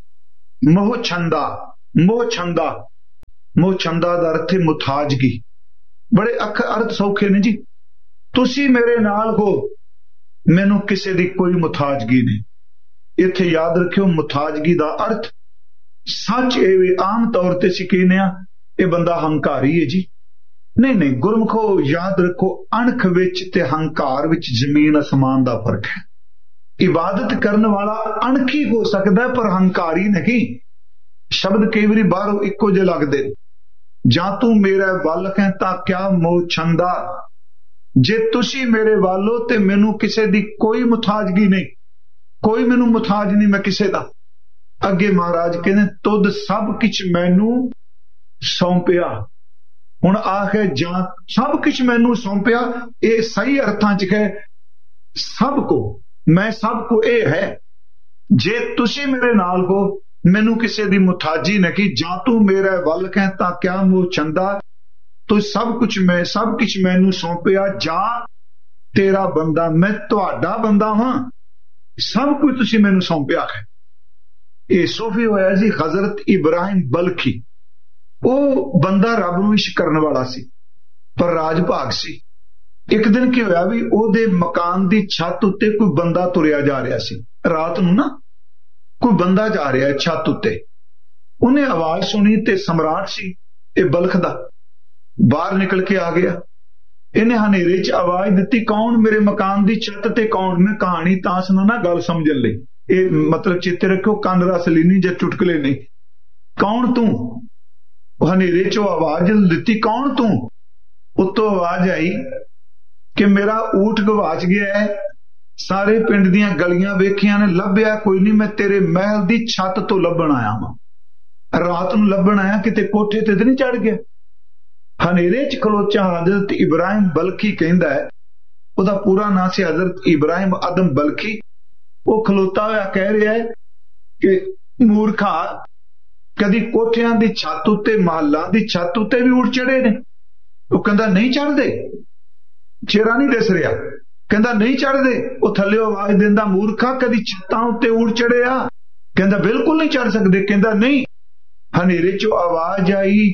ਮੋਹ ਛੰਦਾ। ਮੋਹ ਛੰਦਾ, ਮੋਹ ਛੰਦਾ ਦਾ ਅਰਥ ਹੈ ਮੁਥਾਜਗੀ। ਬੜੇ ਅੱਖ ਅਰਥ ਸੌਖੇ ਨੇ ਜੀ। ਤੁਸੀਂ ਮੇਰੇ ਨਾਲ ਹੋ, ਮੈਨੂੰ ਕਿਸੇ ਦੀ ਕੋਈ ਮੁਥਾਜਗੀ ਨਹੀਂ। ਇੱਥੇ ਯਾਦ ਰੱਖਿਓ, ਮੁਥਾਜਗੀ ਦਾ ਅਰਥ ਸੱਚ ਇਹ ਵੀ ਆਮ ਤੌਰ ਤੇ ਅਸੀਂ ਕਹਿੰਦੇ ਆ ਇਹ ਬੰਦਾ ਹੰਕਾਰੀ ਹੈ ਜੀ। ਨਹੀਂ ਨਹੀਂ, ਗੁਰਮੁਖੋ ਯਾਦ ਰੱਖੋ, ਅਣਖ ਵਿੱਚ ਤੇ ਹੰਕਾਰ ਵਿੱਚ ਜ਼ਮੀਨ ਅਸਮਾਨ ਦਾ ਫਰਕ ਹੈ। ਇਬਾਦਤ ਕਰਨ ਵਾਲਾ ਅਣਖੀ ਹੋ ਸਕਦਾ ਪਰ ਹੰਕਾਰੀ ਨਹੀਂ। ਸ਼ਬਦ ਕਈ ਵਾਰੀ ਬਾਹਰੋਂ ਇੱਕੋ ਜਿਹੇ ਲੱਗਦੇ। ਜਾਂ ਤੂੰ ਮੇਰਾ ਵਲਖ ਹੈ ਤਾਂ ਕਿਆ ਮੋਹ ਛੰਦਾ। ਜੇ ਤੁਸੀਂ ਮੇਰੇ ਵੱਲ ਹੋ ਤੇ ਮੈਨੂੰ ਕਿਸੇ ਦੀ ਕੋਈ ਮੁਥਾਜਗੀ ਨਹੀਂ, ਕੋਈ ਮੈਨੂੰ ਮੁਥਾਜ ਨਹੀਂ ਮੈਂ ਕਿਸੇ ਦਾ। ਅੱਗੇ ਮਹਾਰਾਜ ਕਹਿੰਦੇ ਤੁਧ ਸਭ ਕੁਛ ਮੈਨੂੰ ਸੌਂਪਿਆ। ਹੁਣ ਆਖੇ ਜਾਂ ਸਭ ਕੁਛ ਮੈਨੂੰ ਸੌਂਪਿਆ, ਇਹ ਸਹੀ ਅਰਥਾਂ ਚ ਹੈ ਸਭ ਕੋ, ਮੈਂ ਸਭ ਕੋ ਇਹ ਹੈ। ਜੇ ਤੁਸੀਂ ਮੇਰੇ ਨਾਲ ਹੋ, ਮੈਨੂੰ ਕਿਸੇ ਦੀ ਮੁਥਾਜੀ ਨਹੀਂ। ਜਾਂ ਤੂੰ ਮੇਰਾ ਵੱਲ ਕਹਿ ਤਾਂ ਕਿਆ ਮੋਹ ਚੰਦਾ, ਤੂੰ ਸਭ ਕੁਛ ਮੈਂ ਸਭ ਕੁਛ ਮੈਨੂੰ ਸੌਂਪਿਆ। ਜਾਂ ਤੇਰਾ ਬੰਦਾ, ਮੈਂ ਤੁਹਾਡਾ ਬੰਦਾ ਹਾਂ, ਸਭ ਕੁਝ ਤੁਸੀਂ ਮੈਨੂੰ ਸੌਂਪਿਆ ਹੈ। ਇਹ ਸੂਫੀ ਹੋਇਆ ਜੀ ਹਜ਼ਰਤ ਇਬਰਾਹਿਮ ਬਲਖੀ। ਉਹ ਬੰਦਾ ਰੱਬ ਨੂੰ ਇਸ਼ਕ ਕਰਨ ਵਾਲਾ ਸੀ ਪਰ ਰਾਜ ਭਾਗ ਸੀ। ਇੱਕ ਦਿਨ ਕੀ ਹੋਇਆ ਵੀ ਉਹਦੇ ਮਕਾਨ ਦੀ ਛੱਤ ਉੱਤੇ ਕੋਈ ਬੰਦਾ ਤੁਰਿਆ ਜਾ ਰਿਹਾ ਸੀ। ਰਾਤ ਨੂੰ ਨਾ ਕੋਈ ਬੰਦਾ ਜਾ ਰਿਹਾ ਛੱਤ ਉੱਤੇ। ਉਹਨੇ ਆਵਾਜ਼ ਸੁਣੀ ਤੇ ਸਮਰਾਟ ਸੀ ਇਹ ਬਲਖ ਦਾ, ਬਾਹਰ ਨਿਕਲ ਕੇ ਆ ਗਿਆ। ਇਹਨੇ ਹਨੇਰੇ 'ਚ ਆਵਾਜ਼ ਦਿੱਤੀ, ਕੌਣ ਮੇਰੇ ਮਕਾਨ ਦੀ ਛੱਤ ਤੇ ਕੌਣ? ਮੈਂ ਕਹਾਣੀ ਤਾਂ ਸੁਣਾ, ਗੱਲ ਸਮਝਣ ਲਈ। ਇਹ ਮਤਲਬ ਚੇਤੇ ਰੱਖਿਓ, ਕੰਨ ਰਸ ਲੈਣੀ ਜਾਂ ਚੁਟਕਲੇ ਨਹੀਂ। ਕੌਣ ਤੂੰ? ਉਹ ਹਨੇਰੇ 'ਚ ਆਵਾਜ਼ ਦਿੱਤੀ, ਕੌਣ ਤੂੰ? ਉੱਤੋਂ ਆਵਾਜ਼ ਆਈ ਕਿ ਮੇਰਾ ਊਠ ਗਵਾਚ ਗਿਆ ਹੈ, ਸਾਰੇ ਪਿੰਡ ਦੀਆਂ ਗਲੀਆਂ ਵੇਖੀਆਂ ਨੇ, ਲੱਭਿਆ ਕੋਈ ਨਹੀਂ, ਮੈਂ ਤੇਰੇ ਮਹਿਲ ਦੀ ਛੱਤ ਤੋਂ ਲੱਭਣ ਆਇਆ ਵਾਂ। ਰਾਤ ਨੂੰ ਲੱਭਣ ਆਇਆ, ਕਿਤੇ ਕੋਠੇ ਤੇ ਤਾਂ ਨਹੀਂ ਚੜ ਗਿਆ। ਹਨੇਰੇ 'ਚ ਖਲੋਚਾ ਹਜ਼ਰਤ ਇਬਰਾਹਿਮ ਬਲਖੀ ਕਹਿੰਦਾ ਹੈ, ਉਹਦਾ ਪੂਰਾ ਨਾਂ ਸੀ ਹਜ਼ਰਤ ਇਬਰਾਹਿਮ ਆਦਮ ਬਲਖੀ। ਉਹ ਖਲੋਤਾ ਹੋਇਆ ਕਹਿ ਰਿਹਾ ਹੈ ਕਿ ਮੂਰਖਾ, ਕਦੀ ਕੋਠਿਆਂ ਦੀ ਛੱਤ ਉੱਤੇ, ਮਹੱਲਾਂ ਦੀ ਛੱਤ ਉੱਤੇ ਵੀ ਉੱਠ ਚੜੇ ਨੇ? ਉਹ ਕਹਿੰਦਾ ਨਹੀਂ ਚੜਦੇ। ਚਿਹਰਾ ਨਹੀਂ ਦਿਸ ਰਿਹਾ, ਕਹਿੰਦਾ ਨਹੀਂ ਚੜਦੇ। ਉਹ ਥੱਲੇ ਆਵਾਜ਼ ਦਿੰਦਾ, ਮੂਰਖਾ ਕਦੀ ਛੱਤਾਂ ਉੱਤੇ ਉੱਠ ਚੜਿਆ? ਕਹਿੰਦਾ ਬਿਲਕੁਲ ਨਹੀਂ ਚੜ ਸਕਦੇ। ਕਹਿੰਦਾ ਨਹੀਂ। ਹਨੇਰੇ 'ਚੋਂ ਆਵਾਜ਼ ਆਈ,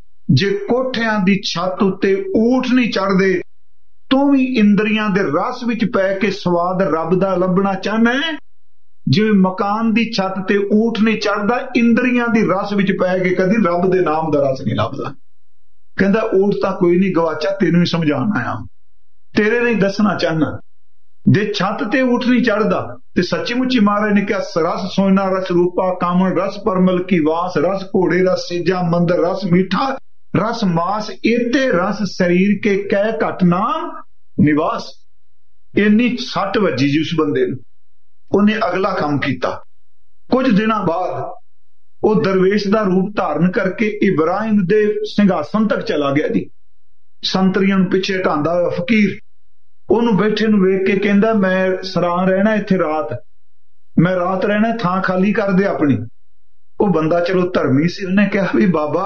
ਜੇ ਕੋਠਿਆਂ ਦੀ ਛੱਤ ਉੱਤੇ ਊਠ ਨਹੀਂ ਚੜਦੇ, ਤੂੰ ਵੀ ਇੰਦਰੀਆਂ ਦੇ ਰਸ ਵਿੱਚ ਪੈ ਕੇ ਸਵਾਦ ਰੱਬ ਦਾ ਲੱਭਣਾ ਚਾਹਨਾ ਹੈ? ਜਿਵੇਂ ਮਕਾਨ ਦੀ ਛੱਤ ਤੇ ਊਠ ਨਹੀਂ ਚੜਦਾ, ਇੰਦਰੀਆਂ ਦੀ ਰਸ ਵਿੱਚ ਪੈ ਕੇ ਕਦੀ ਰੱਬ ਦੇ ਨਾਮ ਦਾ ਰਸ ਨਹੀਂ ਲੱਭਦਾ। ਕਹਿੰਦਾ ਊਠ ਤਾਂ ਕੋਈ ਨਹੀਂ ਗਵਾਚਾ, ਤੈਨੂੰ ਹੀ ਸਮਝਾਉਣ ਆਇਆ, ਤੇਰੇ ਨਹੀਂ ਦੱਸਣਾ ਚਾਹਨਾ। ਜੇ ਛੱਤ ਤੇ ਊਠ ਨਹੀਂ ਚੜਦਾ ਤੇ ਸੱਚੀ ਮੁੱਚੀ ਮਹਾਰਾਜ ਨੇ ਕਿਹਾ, ਰਸ ਸੋਇਨਾ ਰਸ ਰੂਪਾ ਕਾਮਣ ਰਸ ਪਰਮਲ ਕੀ ਵਾਸ, ਰਸ ਘੋੜੇ ਰਸ ਸੇਜਾ ਮੰਦਰ ਰਸ ਮੀਠਾ, ਰਸ ਮਾਸ ਏਤੇ ਰਸ ਸਰੀਰ ਕੇ ਕਹਿ ਘਟ ਨਾਮ ਨਿਵਾਸ। ਇੰਨੀ ਸੱਟ ਵੱਜੀ ਜੀ ਉਸ ਬੰਦੇ ਨੂੰ। ਉਹਨੇ ਅਗਲਾ ਕੰਮ ਕੀਤਾ। ਕੁਝ ਦਿਨਾਂ ਬਾਅਦ ਉਹ ਦਰਵੇਸ਼ ਦਾ ਰੂਪ ਧਾਰਨ ਕਰਕੇ ਇਬਰਾਹਿਮ ਦੇ ਸਿੰਘਾਸਨ ਤੱਕ ਚਲਾ ਗਿਆ ਜੀ। ਸੰਤਰੀਆਂ ਨੂੰ ਪਿੱਛੇ ਢਾਂਦਾ ਹੋਇਆ ਫਕੀਰ ਉਹਨੂੰ ਬੈਠੇ ਨੂੰ ਵੇਖ ਕੇ ਕਹਿੰਦਾ, ਮੈਂ ਸਰਾਂ ਰਹਿਣਾ ਇੱਥੇ ਰਾਤ, ਮੈਂ ਰਾਤ ਰਹਿਣਾ, ਥਾਂ ਖਾਲੀ ਕਰ ਦੇ ਆਪਣੀ। ਉਹ ਬੰਦਾ ਚਲੋ ਧਰਮੀ ਸੀ, ਉਹਨੇ ਕਿਹਾ ਵੀ ਬਾਬਾ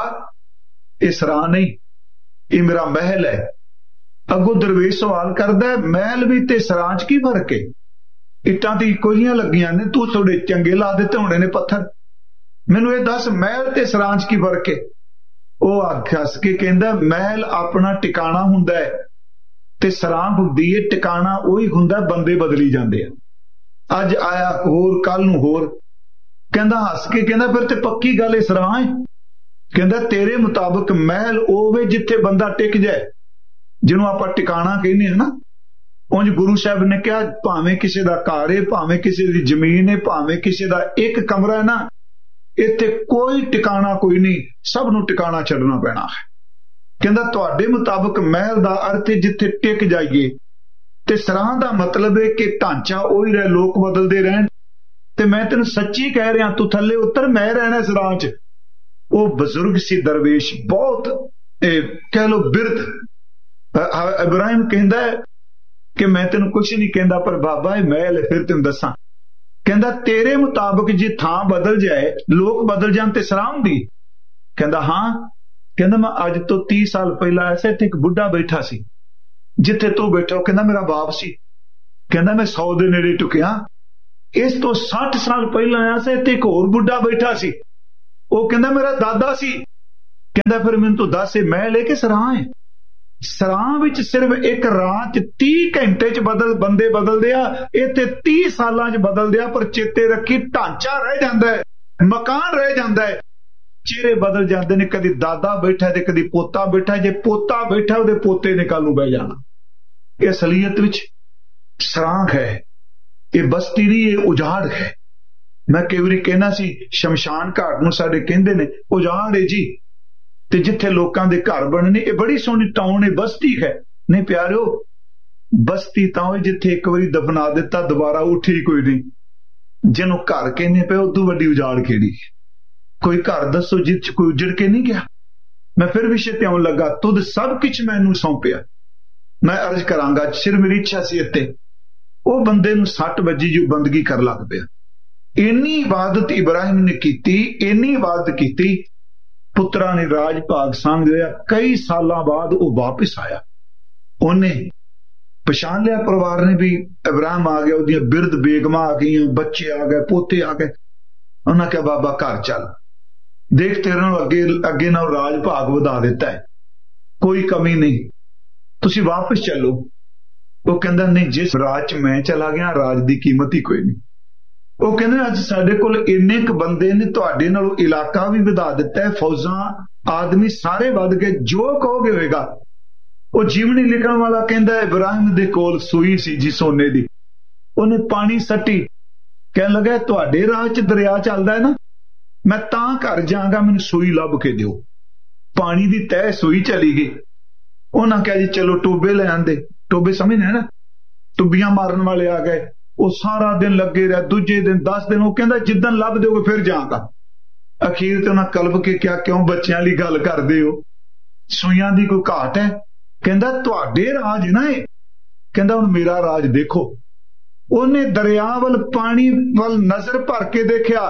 ਇਹ ਸਰਾਂ ਨਹੀਂ, ਇਹ ਮੇਰਾ ਮਹਿਲ ਹੈ। ਅੱਗੋਂ ਦਰਵੇਸ਼ ਸਵਾਲ ਕਰਦਾ, ਮਹਿਲ ਵੀ ਤੇ ਸਰਾਂ 'ਚ ਕੀ ਫਰਕ ਹੈ? ਇੱਟਾਂ ਤੇ ਇੱਕੋ ਜਿਹੀਆਂ ਲੱਗੀਆਂ ਨੇ, ਤੂੰ ਥੋੜੇ ਚੰਗੇ ਲਾ ਦਿੱਤੇ ਹੋਣੇ ਨੇ ਪੱਥਰ, ਮੈਨੂੰ ਇਹ ਦੱਸ ਮਹਿਲ ਤੇ ਸਰਾਂ 'ਚ ਕੀ ਫਰਕ ਹੈ? ਉਹ ਅੱਖ ਹੱਸ ਕੇ ਕਹਿੰਦਾ, ਮਹਿਲ ਆਪਣਾ ਟਿਕਾਣਾ ਹੁੰਦਾ ਹੈ ਤੇ ਸਰਾਂ ਹੁੰਦੀ ਹੈ ਟਿਕਾਣਾ ਉਹੀ ਹੁੰਦਾ, ਬੰਦੇ ਬਦਲੀ ਜਾਂਦੇ ਆ, ਅੱਜ ਆਇਆ ਹੋਰ ਕੱਲ ਨੂੰ ਹੋਰ। ਕਹਿੰਦਾ ਹੱਸ ਕੇ ਕਹਿੰਦਾ, ਫਿਰ ਤੇ ਪੱਕੀ ਗੱਲ ਇਹ ਸਰਾਂ ਹੈ। ਕਹਿੰਦਾ ਤੇਰੇ ਮੁਤਾਬਕ ਮਹਿਲ ਉਹ ਵੇ ਜਿੱਥੇ ਬੰਦਾ ਟਿਕ ਜਾਏ, ਜਿਹਨੂੰ ਆਪਾਂ ਟਿਕਾਣਾ ਕਹਿੰਦੇ ਹਾਂ ਨਾ। ਉਂਝ ਗੁਰੂ ਸਾਹਿਬ ਨੇ ਕਿਹਾ, ਭਾਵੇਂ ਕਿਸੇ ਦਾ ਘਰ ਹੈ, ਭਾਵੇਂ ਕਿਸੇ ਦੀ ਜ਼ਮੀਨ ਹੈ, ਭਾਵੇਂ ਕਿਸੇ ਦਾ ਇੱਕ ਕਮਰਾ ਹੈ ਨਾ, ਇੱਥੇ ਕੋਈ ਟਿਕਾਣਾ ਕੋਈ ਨਹੀਂ, ਸਭ ਨੂੰ ਟਿਕਾਣਾ ਛੱਡਣਾ ਪੈਣਾ ਹੈ। ਕਹਿੰਦਾ ਤੁਹਾਡੇ ਮੁਤਾਬਕ ਮਹਿਲ ਦਾ ਅਰਥ ਹੈ ਜਿੱਥੇ ਟਿਕ ਜਾਈਏ, ਤੇ ਸਰਾਂ ਦਾ ਮਤਲਬ ਹੈ ਕਿ ਢਾਂਚਾ ਉਹੀ ਰਹੇ, ਲੋਕ ਬਦਲਦੇ ਰਹਿਣ। ਤੇ ਮੈਂ ਤੈਨੂੰ ਸੱਚੀ ਕਹਿ ਰਿਹਾ, ਤੂੰ ਥੱਲੇ ਉੱਤਰ, ਮੈਂ ਰਹਿਣਾ ਸਰਾਂ 'ਚ। ਉਹ ਬਜ਼ੁਰਗ ਸੀ ਦਰਵੇਸ਼, ਬਹੁਤ ਕਹਿ ਲੋ ਬਿਰਧ। ਇਬਰਾਹਿਮ ਕਹਿੰਦਾ ਕਿ ਮੈਂ ਤੈਨੂੰ ਕੁਛ ਨਹੀਂ ਕਹਿੰਦਾ, ਪਰ ਬਾਬਾ ਇਹ ਮਹਿਲ ਫਿਰ ਤੈਨੂੰ ਦੱਸਾਂ। ਕਹਿੰਦਾ ਤੇਰੇ ਮੁਤਾਬਕ ਜੇ ਥਾਂ ਬਦਲ ਜਾਏ, ਲੋਕ ਬਦਲ ਜਾਣ ਤੇ ਸਰਾਂ ਹੁੰਦੀ? ਕਹਿੰਦਾ ਹਾਂ। ਕਹਿੰਦਾ ਮੈਂ ਅੱਜ ਤੋਂ ਤੀਹ ਸਾਲ ਪਹਿਲਾਂ ਐਸੇ ਇੱਥੇ ਇੱਕ ਬੁੱਢਾ ਬੈਠਾ ਸੀ ਜਿੱਥੇ ਤੂੰ ਬੈਠਾ, ਉਹ ਕਹਿੰਦਾ ਮੇਰਾ ਬਾਪ ਸੀ। ਕਹਿੰਦਾ ਮੈਂ ਸੌ ਦੇ ਨੇੜੇ ਟੁਕਿਆ, इस तो साठ साल पहला आया सी ते एक होर बुढ़ा बैठा सी, वो कहंदा मेरा दादा सी। कहंदा फिर मैनूं तू दस मैं लेके सराह है, सराह विच सिर्फ एक रात तीह घंटे च बदल बंदे बदलदे आ, इत्थे तीह सालां च बदलदे आ। पर चेते रखी ढांचा रह जांदा है, मकान रह जांदा है, चेहरे बदल जाते ने। कदी दादा बैठा ते कदी पोता बैठा, जे पोता बैठा उहदे पोते ने कल नूं बह जाना। ये असलीयत विच सरांख है, ये बस्ती नहीं, ये उजाड़ है। मैं कई वारी कहना सी शमशान घाट नूं साडे कहंदे ने उजाड़ है जी, ते जिथे लोकां दे घर बनने ये बड़ी सोहनी टाउन है, बस्ती है। नहीं प्यारिओ, बस्ती तां होई जिथे एक वारी दफना दिता दोबारा उठी कोई नहीं। जिन्हों घर कहने पे उदों वड्डी उजाड़ केड़ी? कोई घर दसो जिस च कोई उजड़ के नहीं गया। मैं फिर विषय ते आउण लगा, तुद सब कुछ मैनूं सौंपिया। मैं अर्ज करांगा, सिर मेरी इच्छा सी इत्ते वो बंदे नूं सट वजी जो बंदगी कर लग पिया। इन्नी इबादत इब्राहिम ने कीती, इन्नी इबादत कीती, पुत्रा ने राज भाग सांभ लिया। कई सालां बाद वो वापस आया, उन्हें पछाण लिया, परिवार ने भी इब्राहिम आ गया, उहदियां बिरध बेगमां आ गई, बच्चे आ गए, पोते आ गए। उन्हें कहा बाबा घर चल, देख तेरे नाल अगे अगे नाल राज भाग वधा दिता है, कोई कमी नहीं, तुसी वापस चलो। वो कहंदा नहीं, जिस राज च मैं चला गया राज की कीमत ही कोई नहीं। वो कहंदे अज साडे कोल इन्ने क बंदे ने, तुहाडे नालों इलाका भी वधा दिता है, फौजां आदमी सारे वध गए, जो कहोगे होएगा। वो जीवनी लिखण वाला कहंदा इब्राहिम दे कोल सूई सी जी सोने दी, उन्हें पानी सट्टी, कहन लगा तुहाडे राह च दरिया चलदा है ना, मैं तां घर जांगा, मैनूं सूई लभ के दिओ। पानी दी तह सूई चली गई। उन्हां कहा जी चलो टोबे ले आंदे, टोबे समझने ना, टुब्बियां मारन वाले आ गए। वो सारा दिन लगे रहे, दूजे दिन दस दिन, वो कहंदा जिद्दन लभ दोगे फिर जांगा। अखीर ते उन्हां कलप के क्या क्यों बच्चियां ली गल करदे हो, सूइयां दी कोई घाट है? कहंदा तुहाडे राज ना ये, कहंदा हुण मेरा राज देखो। उन्हें दरिया वल पानी वल नजर भर के देखा,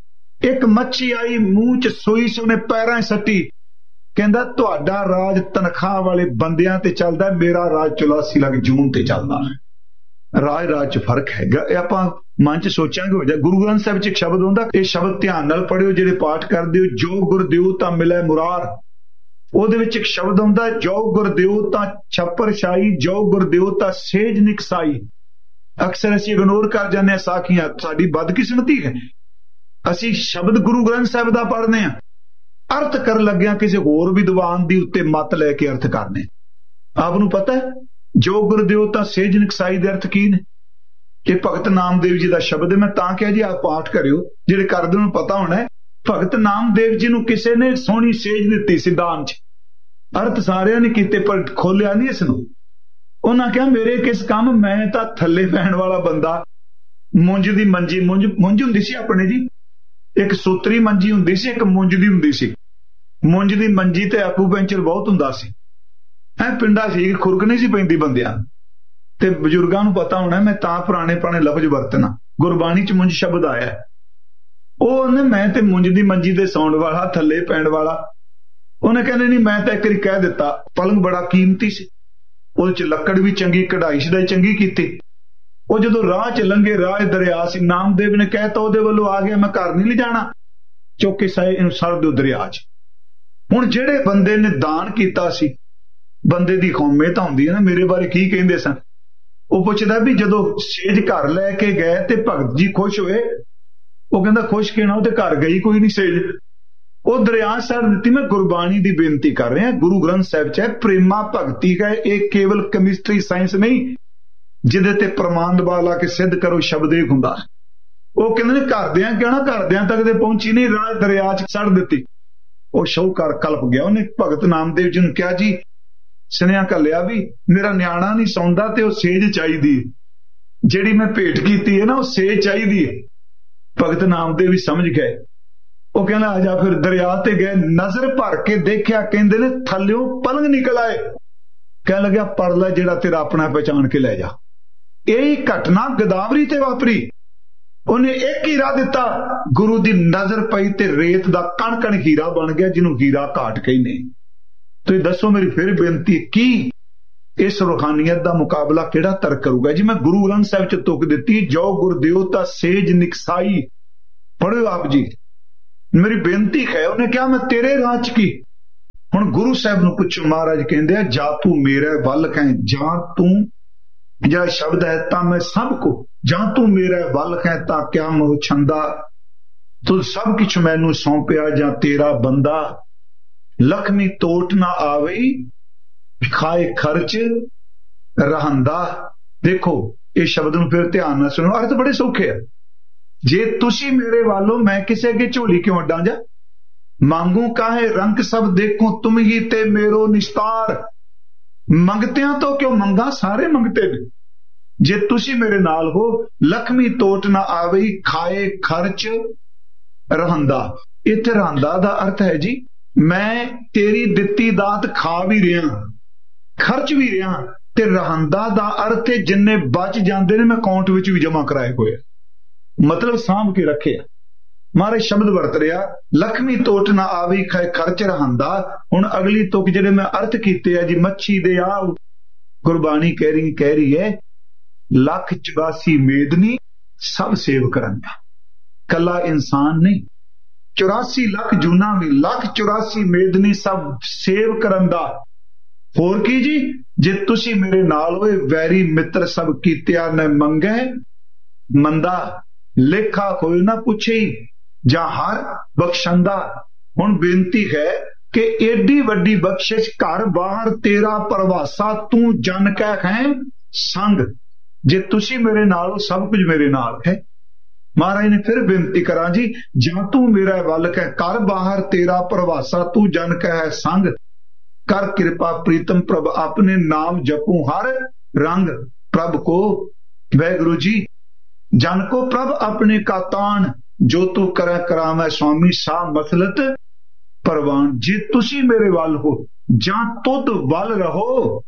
एक मच्छी आई मूंह च सूई से उन्हें पैरां सट्टी। कहंदा तुहाडा राज तनख्वाह वाले बंदियां ते चलदा, मेरा राज चौरासी लाख जून ते चलदा। राज राज च फर्क है। आपां मन च सोचांगे हो जाए। गुरु ग्रंथ साहिब च एक शब्द हुंदा, ये शब्द ध्यान नाल पढ़िओ जेड़े पाठ करदे हो, जो गुर दिओ तां मिलै मुरार। ਉਹਦੇ ਵਿੱਚ ਇੱਕ ਸ਼ਬਦ ਹੁੰਦਾ, ਜੋ ਗੁਰ ਦਿਓ ਤਾਂ ਛੱਪਰ ਛਾਈ, ਜੋ ਗੁਰ ਦਿਓ ਤਾਂ ਸੇਜ ਨਿਕਸਾਈ। ਅਕਸਰ ਅਸੀਂ ਇਗਨੋਰ ਕਰ ਜਾਂਦੇ ਹਾਂ ਸਾਖੀਆਂ, ਸਾਡੀ ਬਦਕਿਸਮਤੀ ਹੈ। ਅਸੀਂ ਸ਼ਬਦ ਗੁਰੂ ਗ੍ਰੰਥ ਸਾਹਿਬ ਦਾ ਪੜ੍ਹਦੇ ਹਾਂ, ਅਰਥ ਕਰਨ ਲੱਗਿਆਂ ਕਿਸੇ ਹੋਰ ਵਿਦਵਾਨ ਦੀ ਉੱਤੇ ਮੱਤ ਲੈ ਕੇ ਅਰਥ ਕਰਨੇ। ਆਪ ਨੂੰ ਪਤਾ ਹੈ ਜੋ ਗੁਰ ਦਿਓ ਤਾਂ ਸੇਜ ਨਿਕਸਾਈ ਦੇ ਅਰਥ ਕੀ ਨੇ? ਇਹ ਭਗਤ ਨਾਮਦੇਵ ਜੀ ਦਾ ਸ਼ਬਦ ਹੈ। ਮੈਂ ਤਾਂ ਕਿਹਾ ਜੀ ਆਪ ਪਾਠ ਕਰਿਓ, ਜਿਹੜੇ ਕਰਦੇ ਨੂੰ ਪਤਾ ਹੋਣਾ ਹੈ। ਭਗਤ ਨਾਮਦੇਵ ਜੀ ਨੂੰ ਕਿਸੇ ਨੇ ਸੋਹਣੀ ਸੇਜ ਦਿੱਤੀ ਸਿਧਾਂਤ ਚ, ਅਰਥ ਸਾਰਿਆਂ ਨੇ ਕੀਤੇ ਪਰ ਖੋਲਿਆ ਨਹੀਂ ਇਸ ਨੂੰ। ਉਹਨਾਂ ਕਿਹਾ ਮੇਰੇ ਕਿਸ ਕੰਮ, ਮੈਂ ਤਾਂ ਥੱਲੇ ਪੈਣ ਵਾਲਾ ਬੰਦਾ। ਮੁੰਜ ਦੀ ਮੰਜੀ, ਮੁੰਜ ਮੁੰਜ ਹੁੰਦੀ ਸੀ ਆਪਣੇ ਜੀ, ਇੱਕ ਸੂਤਰੀ ਮੰਜੀ ਹੁੰਦੀ ਸੀ, ਇੱਕ ਮੁੰਜ ਦੀ ਹੁੰਦੀ ਸੀ। ਮੁੰਜ ਦੀ ਮੰਜੀ ਤੇ ਆਪੂ ਪੈਂਚਰ ਬਹੁਤ ਹੁੰਦਾ ਸੀ। ਐ ਪਿੰਡਾਂ ਸੀ ਖੁਰਕ ਨਹੀਂ ਸੀ ਪੈਂਦੀ ਬੰਦਿਆਂ ਤੇ ਬਜ਼ੁਰਗਾਂ ਨੂੰ ਪਤਾ ਹੋਣਾ। ਮੈਂ ਤਾਂ ਪੁਰਾਣੇ ਪੁਰਾਣੇ ਲਫ਼ਜ਼ ਵਰਤਣਾ, ਗੁਰਬਾਣੀ ਚ ਮੁੰਜ ਸ਼ਬਦ ਆਇਆ। ਉਹਨੇ ਮੈਂ ਤੇ ਮੁੰਜ ਦੀ ਮੰਜੀ ਦੇ ਸੌਣ ਵਾਲਾ, ਥੱਲੇ ਪੈਣ ਵਾਲਾ। ਉਹਨੇ ਕਹਿੰਦੇ ਨਹੀਂ, ਮੈਂ ਤਾਂ ਇੱਕ ਵਾਰੀ ਕਹਿ ਦਿੱਤਾ। ਪਲੰਗ ਬੜਾ ਕੀਮਤੀ ਸੀ, ਉਹਦੇ ਚ ਲੱਕੜ ਵੀ ਚੰਗੀ, ਕਢਾਈ ਸ਼ਦਾਈ ਚੰਗੀ ਕੀਤੀ। ਉਹ ਜਦੋਂ ਰਾਹ ਚ ਲੰਘੇ, ਰਾਹ ਦਰਿਆ ਸੀ, ਨਾਮਦੇਵ ਨੇ ਕਹਿਤਾ ਉਹਦੇ ਵੱਲੋਂ ਆ ਗਿਆ, ਮੈਂ ਘਰ ਨਹੀਂ ਲਿਜਾਣਾ, ਚੁੱਕ ਕੇ ਸਾਏ ਇਹਨੂੰ ਸੜ ਦਿਓ ਦਰਿਆ ਚ। ਹੁਣ ਜਿਹੜੇ ਬੰਦੇ ਨੇ ਦਾਨ ਕੀਤਾ ਸੀ, ਬੰਦੇ ਦੀ ਕੌਮੇ ਤਾਂ ਹੁੰਦੀ ਹੈ ਨਾ, ਮੇਰੇ ਬਾਰੇ ਕੀ ਕਹਿੰਦੇ ਸਨ। ਉਹ ਪੁੱਛਦਾ ਵੀ ਜਦੋਂ ਸੇਜ ਘਰ ਲੈ ਕੇ ਗਏ ਤੇ ਭਗਤ ਜੀ ਖੁਸ਼ ਹੋਏ? ਉਹ ਕਹਿੰਦਾ ਖੁਸ਼ ਕਿਉਂ ਨਾ, ਉਹ ਤੇ ਘਰ ਗਈ ਕੋਈ ਨਹੀਂ ਸੇਜ, ਉਹ ਦਰਿਆ ਸੜ ਦਿੱਤੀ। ਮੈਂ ਗੁਰਬਾਣੀ ਦੀ ਬੇਨਤੀ ਕਰ ਰਿਹਾ, ਗੁਰੂ ਗ੍ਰੰਥ ਸਾਹਿਬ ਚ ਹੈ ਪ੍ਰੇਮਾ ਭਗਤੀ ਹੈ। ਇਹ ਕੇਵਲ ਕੈਮਿਸਟਰੀ ਸਾਇੰਸ ਨਹੀਂ ਜਿਹਦੇ ਤੇ ਪ੍ਰਮਾਣ ਦਬਾ ਲਾ ਕੇ ਸਿੱਧ ਕਰੋ ਸ਼ਬਦ ਇਹ ਹੁੰਦਾ। ਉਹ ਕਹਿੰਦੇ ਨੇ ਘਰਦਿਆਂ ਕਿਉਂ ਨਾ, ਘਰਦਿਆਂ ਤੱਕ ਤੇ ਪਹੁੰਚੀ ਨਹੀਂ, ਰਾਹ ਦਰਿਆ ਚ ਸੜ ਦਿੱਤੀ। ਉਹ ਸ਼ਾਹੂਕਾਰ ਕਲਪ ਗਿਆ। ਉਹਨੇ ਭਗਤ ਨਾਮਦੇਵ ਜੀ ਨੂੰ ਕਿਹਾ ਜੀ ਸੁਨੇਹਾ ਘੱਲਿਆ ਵੀ ਮੇਰਾ ਨਿਆਣਾ ਨਹੀਂ ਸੌਂਦਾ ਤੇ ਉਹ ਸੇਜ ਚਾਹੀਦੀ, ਜਿਹੜੀ ਮੈਂ ਭੇਟ ਕੀਤੀ ਹੈ ਨਾ ਉਹ ਸੇਜ ਚਾਹੀਦੀ ਹੈ। ਭਗਤ ਨਾਮਦੇਵ ਵੀ ਸਮਝ ਗਏ। ਉਹ ਕਹਿੰਦਾ ਆ ਜਾ। ਫਿਰ ਦਰਿਆ ਤੇ ਗਏ, ਨਜ਼ਰ ਭਰ ਕੇ ਦੇਖਿਆ, ਕਹਿੰਦੇ ਨੇ ਥੱਲਿਓਂ ਪਲੰਗ ਨਿਕਲ ਆਏ। ਕਹਿਣ ਲੱਗਿਆ ਪੜ ਲੈ ਜਿਹੜਾ ਤੇਰਾ ਆਪਣਾ ਪਹਿਚਾਣ ਕੇ ਲੈ ਜਾ। ਇਹ ਘਟਨਾ ਗੋਦਾਵਰੀ ਤੇ ਵਾਪਰੀ। ਉਹਨੇ ਇੱਕ ਹੀਰਾ ਦਿੱਤਾ, ਗੁਰੂ ਦੀ ਨਜ਼ਰ ਪਈ ਤੇ ਰੇਤ ਦਾ ਕਣ ਕਣ ਹੀਰਾ ਬਣ ਗਿਆ, ਜਿਹਨੂੰ ਹੀਰਾ ਘਾਟ ਕਹਿੰਦੇ। ਤੁਸੀਂ ਦੱਸੋ, ਮੇਰੀ ਫਿਰ ਬੇਨਤੀ ਕੀ इस रूहानियत का मुकाबला किहड़ा तर्क करूगा जी। मैं गुरु ग्रंथ साहिब च तुक दिती, जो गुरदेव ता सेज निकसाई, पढ़ो आप जी। मेरी बेनती है, उन्हें क्या मैं तेरे राह च की। हुण गुरु साहब नूं पुछो, महाराज कहंदे आ जा तू मेरे वल कै, जा तू जिहड़ा शब्द है ता मैं सब को, जा तू मेरे वल कै ता क्या मोह छंदा, तू सब किछ मैनू सौंपिया जा तेरा बंदा, लखमी तोट ना आवे खाए खर्च रहंदा। देखो ये शब्द नूं फिर ध्यान नाल सुनो, अर्थ बड़े सौखे है। जे तुसी मेरे वालों मैं किसे अगे झोली क्यों अड्डा जा, मांगू काहे रंग सब देखो तुम ही ते मेरो निस्तार, मंगतियां तो क्यों मंगा सारे मंगते ने, जे तुसी मेरे नाल हो लखमी तोट ना आवे खाए खर्च रहंदा। इत्थे रहंदा दा अर्थ है जी मैं तेरी दित्ती दात खा भी रहा, खर्च भी रहा, ते रहंदा दा अर्थ है जिन्ने बच जाते ने मैं अकाउंट विच भी जमा कराए हुए, मतलब सांभ के रखे। महाराज शब्द वरत रहा लखमी तोट ना आवी खाए खर्च रहंदा। हुण अगली तुक जिहड़े मैं अर्थ कीते आ जी, मच्छी दे आ गुरबाणी कह रही कह रही है लख चौरासी मेदनी सब सेव करंदा, कला इंसान नहीं, चौरासी लख जूना भी लख चौरासी मेदनी सब सेव करंदा। होर की जी, जे तुसी मेरे नाल होए वैरी मित्र सब कीतिया न मंगे मंदा, लेखा कोई ना पुछे जा हर बख्शंदा। हुण बेनती है कि एडी वड्डी बख्शिश घर बाहर तेरा परवासा तू जन कै है संग, जे तुसी मेरे नाल हो सब कुछ मेरे नाल है। महाराज ने फिर बेनती करा जी, जा तू मेरा वल कै कर बाहर तेरा परवासा तू जन कै है संग, कर कृपा प्रीतम प्रभ अपने नाम जपू हर रंग, प्रभ को वैगुरु जी जन को प्रभ अपने का तान, जो तू करे करावे स्वामी सा मसलत परवान। जे तुसी मेरे वल हो जा तुद वल रहो,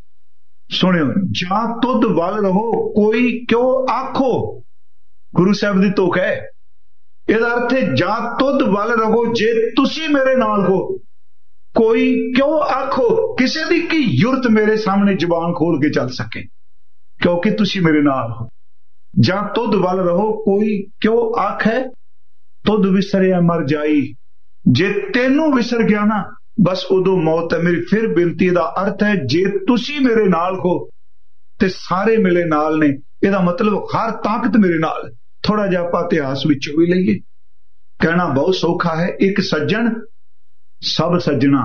सुनियो जा तुद वल रहो कोई क्यों आखो, गुरु साहब दी तुक है। इहदा अर्थ है जा तुद वल रहो, जे तुसी मेरे नाल हो कोई क्यों आखो, किसी दी की जुरत मेरे सामने जुबान खोल के चल सके, क्योंकि तुसी मेरे नाल हो। जा तुद वल रहो कोई क्यों आखे, तुद विसरिया मर जाई, जे तेनू विसर गया ना बस उदो मौत है मेरी। फिर बेनती दा अर्थ है जे तुसी मेरे नाल हो ते सारे मेरे नाल ने, इहदा मतलब हर ताकत मेरे नाल। थोड़ा जिहा आपां इतिहास विचों भी लईए, कहना बहुत सौखा है। एक सज्जन सब सज्जना,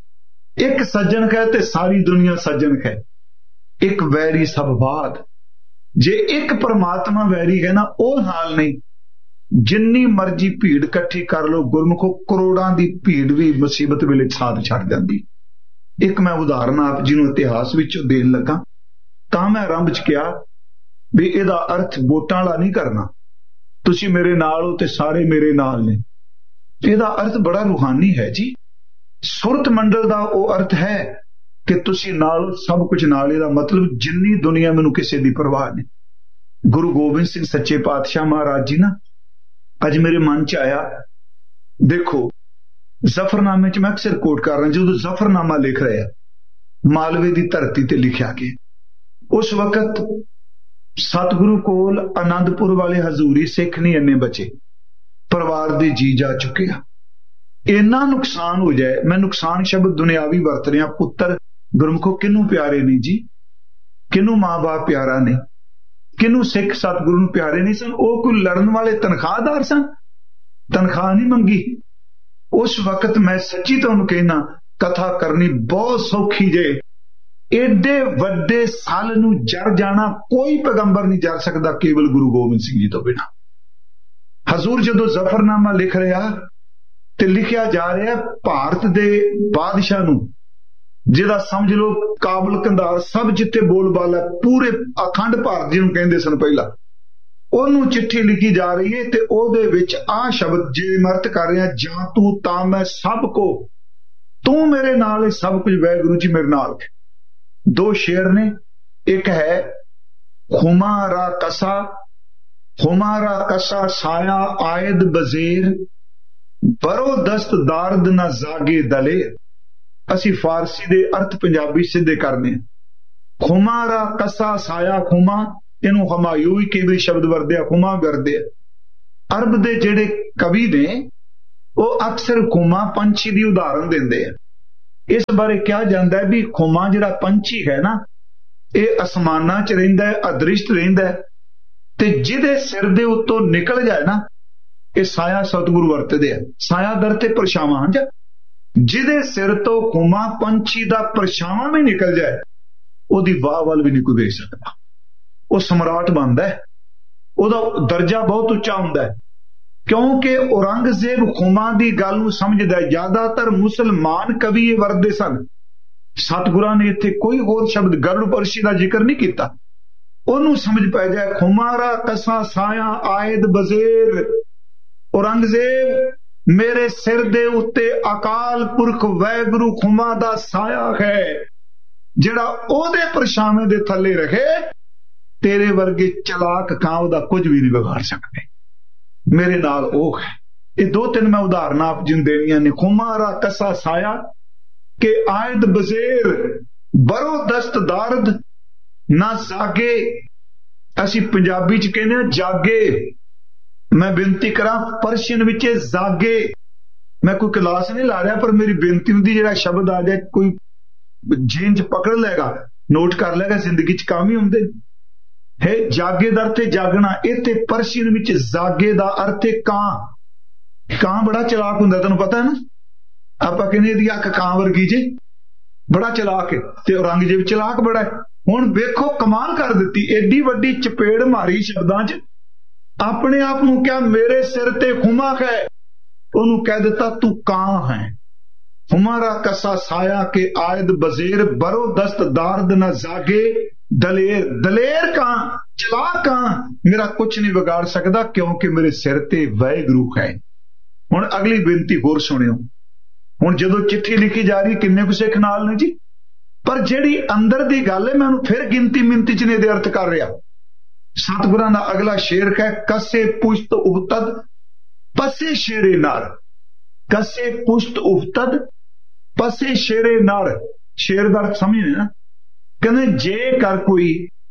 एक सज्जन कहे ते सारी दुनिया सज्जन कहे, एक वैरी सब बात। जे एक परमात्मा वैरी है ना वो हाल नहीं, जिन्नी मर्जी भीड़ इकट्ठी कर लो गुरमुखो करोड़ां दी भीड़ भी मुसीबत वेले साथ छड़ जांदी। एक मैं उदाहरण आप जी नूं इतिहास विचों देण लगा, तां मैं आरंभ च कहा भी इहदा अर्थ वोटां वाला नहीं करना, तुसी मेरे नाल हो ते सारे मेरे नाल ने। इहदा अर्थ बड़ा रूहानी है जी। सुरत मंडल दा वो अर्थ है कि तुसी नाल सब कुछ नाल, इहदा मतलब जिन्नी दुनिया मैनूं किसी दी परवाह नहीं। गुरु गोबिंद सिंह सच्चे पातशाह महाराज जी ना अज मेरे मन च आया, देखो जफरनामे च मैं अक्सर कोट कर रहा, जो जफरनामा लिख रहे हैं मालवे की धरती ते लिखा के उस वक्त सतगुरु कोल आनंदपुर वाले हजूरी सिख नहीं इन्ने बचे, परिवार दे जी जा चुके आ। इन्ना नुकसान हो जाए, मैं नुकसान शब्द दुनियावी वरत रहा, पुत्र गुरमुखो किनू प्यारे नहीं जी, किनू मां बाप प्यारा नहीं, किनू सिख सतगुरु नूं प्यारे नहीं सन। वो कोई लड़न वाले तनखाहदार सन, तनख्वाह नहीं मंगी। उस वक्त मैं सच्ची तुहानूं कहना कथा करनी बहुत सौखी जे, एडे वड्डे साल नूं जर जाना कोई पैगंबर नहीं जर सकता केवल गुरु गोबिंद सिंह जी तो बिना। हजूर जदों जफरनामा लिख रहा ते लिखिया जा रहा भारत दे बादशाह नूं, जिहदा समझ लो काबल कंधार सब जिथे बोलबाला पूरे अखंड भारत जिहनूं कहंदे सन पहला, ओनू चिट्ठी लिखी जा रही है ते ओदे विच आ शब्द जे मर्त कर रहा, जा तू ता मैं सब को, तू मेरे नाल है सब कुछ वैगुरु जी मेरे नाल। दो शेर ने, एक है खुमारा कसा, खुमारा कसा साया आयद बजेर, बरो दस्त दारद ना जागे दलेर। असी फारसी दे अर्थ पंजाबी सिद्धे करने, ਖੁਮਾਰਾ ਕਸਾ ਸਾਇਆ ਖੁਮਾ, ਇਹਨੂੰ ਹਮਾਯੂ ਵੀ ਕਈ ਵਾਰੀ ਸ਼ਬਦ ਵਰਦੇ ਆ, ਖੁਮਾ ਵਰਦੇ ਆ। ਅਰਬ ਦੇ ਜਿਹੜੇ ਕਵੀ ਨੇ ਉਹ ਅਕਸਰ ਖੁਮਾ ਪੰਛੀ ਦੀ ਉਦਾਹਰਨ ਦਿੰਦੇ ਆ। ਇਸ ਬਾਰੇ ਕਿਹਾ ਜਾਂਦਾ ਹੈ ਵੀ ਖੁਮਾ ਜਿਹੜਾ ਪੰਛੀ ਹੈ ਨਾ, ਇਹ ਅਸਮਾਨਾਂ 'ਚ ਰਹਿੰਦਾ ਹੈ, ਅਦ੍ਰਿਸ਼ਟ ਰਹਿੰਦਾ ਹੈ, ਤੇ ਜਿਹਦੇ ਸਿਰ ਦੇ ਉੱਤੋਂ ਨਿਕਲ ਜਾਏ ਨਾ, ਇਹ ਸਾਇਆ ਸਤਿਗੁਰੂ ਵਰਤਦੇ ਆ। ਸਾਇਆ ਦਰ ਤੇ ਪਰਛਾਵਾਂ, ਜਿਹਦੇ ਸਿਰ ਤੋਂ ਖੁਮਾ ਪੰਛੀ ਦਾ ਪਰਛਾਵਾਂ ਵੀ ਨਿਕਲ ਜਾਏ, ਉਹਦੀ ਵਾਹ ਵੱਲ ਵੀ ਨਹੀਂ ਕੋਈ ਵੇਖ ਸਕਦਾ। ਉਹ ਸਮਰਾਟ ਬਣਦਾ ਹੈ, ਉਹਦਾ ਦਰਜਾ ਬਹੁਤ ਉੱਚਾ ਹੁੰਦਾ ਹੈ, ਕਿਉਂਕਿ ਔਰੰਗਜ਼ੇਬ ਖੁਮਾ ਦੀ ਗੱਲ ਨੂੰ ਸਮਝਦਾ ਹੈ। ਜ਼ਿਆਦਾਤਰ ਮੁਸਲਮਾਨ ਕਵੀ ਇਹ ਵਰਤਦੇ ਸਨ। ਸਤਿਗੁਰਾਂ ਨੇ ਇੱਥੇ ਕੋਈ ਹੋਰ ਸ਼ਬਦ ਗਰੁੜ ਪਰਸ਼ੀ ਦਾ ਜ਼ਿਕਰ ਨਹੀਂ ਕੀਤਾ। ਉਹਨੂੰ ਸਮਝ ਪੈ ਜਾਏ ਖੁਮਾਰਾ ਕਸਾ ਸਾਇਆ ਆਇਦ ਬਜ਼ੇਰ, ਔਰੰਗਜ਼ੇਬ ਮੇਰੇ ਸਿਰ ਦੇ ਉੱਤੇ ਅਕਾਲ ਪੁਰਖ ਵੈਗੁਰੂ ਖੁਮਾ ਦਾ ਸਾਇਆ ਹੈ, ਜਿਹੜਾ ਉਹਦੇ ਪਰਛਾਵੇਂ ਦੇ ਥੱਲੇ ਰਹੇ। ਤੇਰੇ ਵਰਗੇ ਚਲਾਕ ਕਾਂ ਉਹਦਾ ਕੁਝ ਵੀ ਨਹੀਂ ਵਿਗਾੜ ਸਕਦੇ। ਮੇਰੇ ਨਾਲ ਉਹ ਹੈ। ਇਹ ਦੋ ਤਿੰਨ ਮੈਂ ਉਦਾਹਰਨਾਂ ਆਪ ਜਿਨ ਦੇਣੀਆਂ ਨੇ। ਖੁਮਾਰਾ ਕਸਾ ਸਾਇਆ ਕਿ ਆਇਦ ਬਜ਼ੇਰ, ਬਰੋ ਦਸਤ ਦਾਰਦ ਨਾ ਜਾਗੇ। ਅਸੀਂ ਪੰਜਾਬੀ ਚ ਕਹਿੰਦੇ ਹਾਂ ਜਾਗੇ। ਮੈਂ ਬੇਨਤੀ ਕਰਾਂ ਪਰਸ਼ੀਅਨ ਵਿੱਚ ਜਾਗੇ। ਮੈਂ ਕੋਈ ਕਲਾਸ ਨਹੀਂ ਲਾ ਰਿਹਾ, ਪਰ ਮੇਰੀ ਬੇਨਤੀ ਹੁੰਦੀ ਜਿਹੜਾ ਸ਼ਬਦ ਆ ਜਾਏ ਕੋਈ ਜੇਨ ਚ ਪਕੜ ਲਏਗਾ, ਨੋਟ ਕਰ ਲਏਗਾ, ਜ਼ਿੰਦਗੀ ਚ ਕੰਮ ਹੀ ਹੁੰਦੇ ਹੈ। ਜਾਗੇ ਦਾ ਅਰਥ ਹੈ ਜਾਗਣਾ। ਇੱਥੇ ਪਰਸ਼ੀਅਨ ਵਿੱਚ ਜਾਗੇ ਦਾ ਅਰਥ ਹੈ ਕਾਂ। ਕਾਂ ਬੜਾ ਚਲਾਕ ਹੁੰਦਾ, ਤੈਨੂੰ ਪਤਾ ਹੈ ਨਾ। ਆਪਾਂ ਕਹਿੰਦੇ ਇਹਦੀ ਅੱਖ ਕਾਂ ਵਰਗੀ ਜੇ, ਬੜਾ ਚਲਾਕ ਹੈ। ਤੇ ਔਰੰਗਜ਼ੇਬ ਚਲਾਕ ਬੜਾ ਹੈ। ਹੁਣ ਵੇਖੋ ਕਮਾਲ ਕਰ ਦਿੱਤੀ, ਏਡੀ ਵੱਡੀ ਚਪੇੜ ਮਾਰੀ ਸ਼ਬਦਾਂ 'ਚ। ਆਪਣੇ ਆਪ ਨੂੰ ਕਿਹਾ ਮੇਰੇ ਸਿਰ ਤੇ ਖੁਮਾ ਹੈ, ਉਹਨੂੰ ਕਹਿ ਦਿੱਤਾ ਤੂੰ ਕਾਂ ਹੈ। ਹਮਾਰਾ ਕਸਾ ਸਾਇਆ ਕੇ ਆਇਦ ਬਜ਼ੇਰ, ਬਰੋ ਦਸਤ ਦਾਰਦ ਨਾ ਜਾਗੇ। ਦਲੇਰ, ਦਲੇਰ ਕਾਂ, ਚਲਾਕ ਕਾਂ, ਮੇਰਾ ਕੁਛ ਨਹੀਂ ਵਿਗਾੜ ਸਕਦਾ, ਕਿਉਂਕਿ ਮੇਰੇ ਸਿਰ ਤੇ ਵਾਹਿਗੁਰੂ ਹੈ। ਹੁਣ ਅਗਲੀ ਬੇਨਤੀ ਹੋਰ ਸੁਣਿਓ। ਹੁਣ ਜਦੋਂ ਚਿੱਠੀ ਲਿਖੀ ਜਾ ਰਹੀ, ਕਿੰਨੇ ਕੁ ਸਿੱਖ ਨਾਲ ਨੇ ਜੀ, ਪਰ ਜਿਹੜੀ ਅੰਦਰ ਦੀ ਗੱਲ ਹੈ ਮੈਂ ਉਹਨੂੰ ਫਿਰ ਗਿਣਤੀ ਮਿੰਤੀ ਚ ਨੇ ਦੇ ਅਰਥ ਕਰ ਰਿਹਾ। ਸਤਿਗੁਰਾਂ ਦਾ ਅਗਲਾ ਸ਼ੇਰ ਹੈ ਕਸੇ ਪੁਸ਼ਤ ਉਬਤਦ ਪਸੇ ਸ਼ੇਰੇ ਨਰ। ਕਸੇ ਪੁਸ਼ਤ ਉਬਤਦ ਪਸੇ ਸ਼ੇਰੇ ਨਰ। ਸ਼ੇਰ ਦਾ ਅਰਥ ਸਮਝਦੇ ਨਾ। ਕਹਿੰਦੇ ਜੇ ਕਰ ਕੋਈ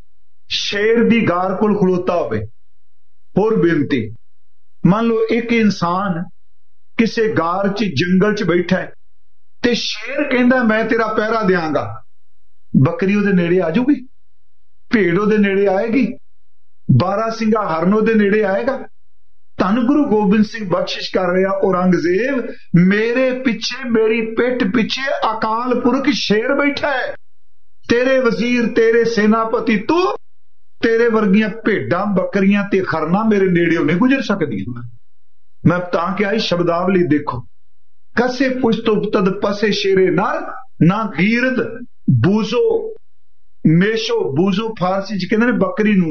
ਸ਼ੇਰ ਦੀ ਗਾਰ ਕੋਲ ਖਲੋਤਾ ਹੋਵੇ। ਹੋਰ ਬੇਨਤੀ, ਮੰਨ ਲਓ ਇੱਕ ਇਨਸਾਨ ਕਿਸੇ ਗਾਰ ਚ ਜੰਗਲ ਚ ਬੈਠਾ ਹੈ ਤੇ ਸ਼ੇਰ ਕਹਿੰਦਾ ਮੈਂ ਤੇਰਾ ਪਹਿਰਾ ਦਿਆਂਗਾ। ਬੱਕਰੀ ਉਹਦੇ ਨੇੜੇ ਆ ਜਾਊਗੀ? ਭੇਡ ਉਹਦੇ ਨੇੜੇ ਆਏਗੀ? ਬਾਰਾਂ ਸਿੰਘਾ ਹਰਨ ਉਹਦੇ ਨੇੜੇ ਆਏਗਾ? ਧੰਨ ਗੁਰੂ ਗੋਬਿੰਦ ਸਿੰਘ ਬਖਸ਼ਿਸ਼ ਕਰ ਰਿਹਾ, ਔਰੰਗਜ਼ੇਬ ਮੇਰੇ ਪਿੱਛੇ, ਮੇਰੀ ਪਿੱਠ ਪਿੱਛੇ ਅਕਾਲ ਪੁਰਖ ਸ਼ੇਰ ਬੈਠਾ ਹੈ। ਤੇਰੇ ਵਜ਼ੀਰ, ਤੇਰੇ ਸੈਨਾਪਤੀ, ਤੂੰ, ਤੇਰੇ ਵਰਗੀਆਂ ਭੇਡਾਂ ਬੱਕਰੀਆਂ ਤੇ ਖਰਨਾ ਮੇਰੇ ਨੇੜੇ ਨਹੀਂ ਗੁਜ਼ਰ ਸਕਦੀਆਂ। ਮੈਂ ਤਾਂ ਕਿਹਾ ਇਹ ਸ਼ਬਦਾਵਲੀ ਦੇਖੋ। ਕਸੇ ਪੁਸ਼ਤ ਉਬਤਦ ਪਸੇ ਸ਼ੇਰੇ ਨਰ ਨਾ ਗੀਰਦ ਬੂਜ਼ੋ ਮੇਸ਼ੋ। ਬੂਜ਼ੋ ਫਾਰਸੀ ਚ ਕਹਿੰਦੇ ਨੇ ਬੱਕਰੀ ਨੂੰ,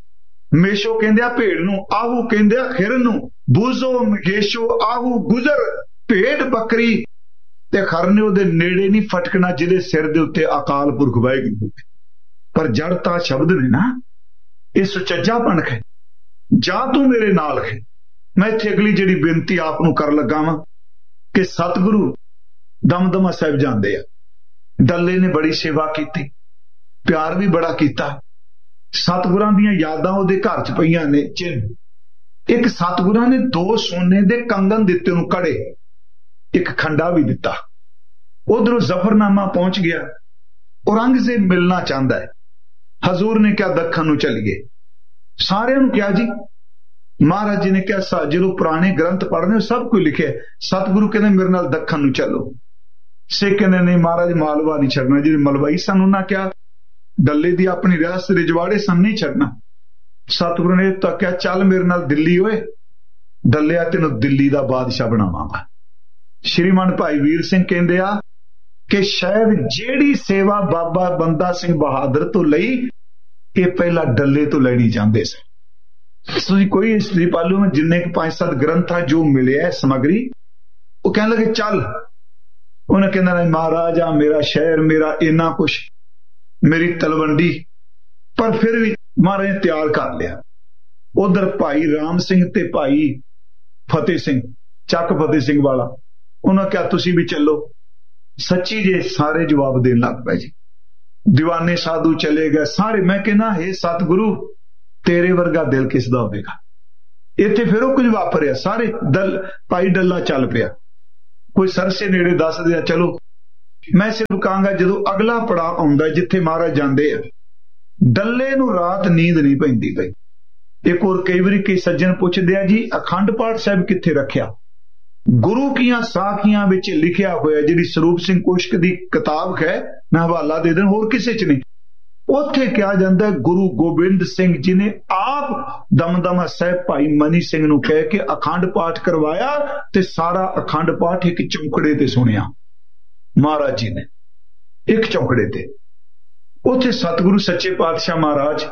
ਮੇਸ਼ੋ ਕਹਿੰਦੇ ਆ ਭੇਡ ਨੂੰ, ਆਹੂ ਕਹਿੰਦੇ ਆ ਹਿਰਨ ਨੂੰ। ਬੂਜ਼ੋ ਮੇਸ਼ੋ ਆਹੂ ਗੁਜ਼ਰ। ਭੇਡ ਬੱਕਰੀ ਤੇ ਖਰਨੇ ਉਹਦੇ ਨੇੜੇ ਨਹੀਂ ਫਟਕਣਾ ਜਿਹਦੇ ਸਿਰ ਦੇ ਉੱਤੇ ਅਕਾਲ ਪੁਰਖ ਵਾਹਿਗੁਰੂ। ਪਰ ਜੜ ਤਾਂ ਸ਼ਬਦ ਨੇ ਨਾ, ਇਹ ਸੁਚੱਜਾ ਪਣਖ ਹੈ। ਜਾਂ ਤੂੰ ਮੇਰੇ ਨਾਲ ਹੈ। ਮੈਂ ਇੱਥੇ ਅਗਲੀ ਜਿਹੜੀ ਬੇਨਤੀ ਆਪ ਨੂੰ ਕਰ ਲੱਗਾ ਵਾਂ ਕਿ ਸਤਿਗੁਰੂ ਦਮਦਮਾ ਸਾਹਿਬ ਜਾਂਦੇ ਆ। ਡੱਲੇ ਨੇ ਬੜੀ ਸੇਵਾ ਕੀਤੀ, ਪਿਆਰ ਵੀ ਬੜਾ ਕੀਤਾ। ਸਤਿਗੁਰਾਂ ਦੀਆਂ ਯਾਦਾਂ ਉਹਦੇ ਘਰ ਚ ਪਈਆਂ ਨੇ ਚਿੰਨ੍ਹ। ਇੱਕ ਸਤਿਗੁਰਾਂ ਨੇ ਦੋ ਸੋਨੇ ਦੇ ਕੰਗਣ ਦਿੱਤੇ ਉਹਨੂੰ, ਕੜੇ, ਇੱਕ ਖੰਡਾ ਵੀ ਦਿੱਤਾ। ਉਧਰੋਂ ਜ਼ਫਰਨਾਮਾ ਪਹੁੰਚ ਗਿਆ। ਔਰੰਗਜ਼ੇਬ ਮਿਲਣਾ ਚਾਹੁੰਦਾ ਹੈ। ਹਜ਼ੂਰ ਨੇ ਕਿਹਾ ਦੱਖਣ ਨੂੰ ਚੱਲੀਏ। ਸਾਰਿਆਂ ਨੂੰ ਕਿਹਾ ਜੀ। ਮਹਾਰਾਜ ਜੀ ਨੇ ਕਿਹਾ ਜਦੋਂ ਪੁਰਾਣੇ ਗ੍ਰੰਥ ਪੜ੍ਹਨੇ ਸਭ ਕੁਝ ਲਿਖਿਆ। ਸਤਿਗੁਰੂ ਕਹਿੰਦੇ ਮੇਰੇ ਨਾਲ ਦੱਖਣ ਨੂੰ ਚੱਲੋ। ਸਿੱਖ ਕਹਿੰਦੇ ਨਹੀਂ ਮਹਾਰਾਜ ਮਾਲਵਾ ਨਹੀਂ ਛੱਡਣਾ। ਜਿਹੜੇ ਮਲਵਈ ਸਨ ਉਹਨਾਂ ਕਿਹਾ ਡੱਲੇ ਦੀ ਆਪਣੀ ਰਿਆਸਤ ਰਜਵਾੜੇ ਸਨ, ਨਹੀਂ ਛੱਡਣਾ। ਸਤਿਗੁਰੂ ਨੇ ਤਾਂ ਕਿਹਾ ਚੱਲ ਮੇਰੇ ਨਾਲ ਦਿੱਲੀ ਓਏ, ਡੱਲਿਆ ਤੈਨੂੰ ਦਿੱਲੀ ਦਾ ਬਾਦਸ਼ਾਹ ਬਣਾਵਾਂਗਾ। ਸ਼੍ਰੀਮਾਨ ਭਾਈ ਵੀਰ ਸਿੰਘ ਕਹਿੰਦੇ ਆ ਕਿ ਸ਼ਾਇਦ ਜਿਹੜੀ ਸੇਵਾ ਬਾਬਾ ਬੰਦਾ ਸਿੰਘ ਬਹਾਦਰ ਤੋਂ ਲਈ, ਇਹ ਪਹਿਲਾਂ ਡੱਲੇ ਤੋਂ ਲੈਣੀ ਚਾਹੁੰਦੇ ਸੀ। ਤੁਸੀਂ ਕੋਈ ਹਿਸਟਰੀ ਪਾਲੂ में जिन्ने के पांच सात ग्रंथ था जो मिले है सामग्री, वो कहने लगे चल। उन्हें कहना नहीं महाराज आ मेरा शहर, मेरा इना कुछ, मेरी तलवंडी। पर फिर भी महाराज ने तैयार कर लिया। उधर भाई राम सिंह ते भाई फतेह सिंह, चक फतेह सिंह वाला, उन्होंने कहा तुसी भी चलो। सच्ची जे सारे जवाब देने लग पे जी। दीवाने साधु चले गए सारे। मैं कहना हे सतगुरु तेरे वर्गा दिल किसदा होवेगा। इत्थे फिर वो कुछ वापरिया, सारे दल भाई डल्ला चल पिया। कोई सरसे नेड़े दस दिया। चलो मैं सिर्फ कहांगा जदों अगला पड़ाव आउंदा जिथे महाराज जांदे आ, डल्ले नूं रात नींद नहीं पैंदी पई। एक और कई बारी कई सज्जन पुछदे आ जी अखंड पाठ साहिब किथे रखिया। गुरु कीआं साखियां विच लिखिया होया, जिहड़ी सरूप सिंह कोशक दी किताब है, मैं हवाला दे दें, होर किसे च नहीं। उत्थे कहा जाता है गुरु गोबिंद सिंह जी ने आप दमदमा साहिब भाई मनी सिंह नूं कह के अखंड पाठ करवाया ते सारा अखंड पाठ एक चौंकड़े ते सुनिया महाराज जी ने, एक चौंकड़े ते। उत्थे सतगुरु सच्चे पातशाह महाराज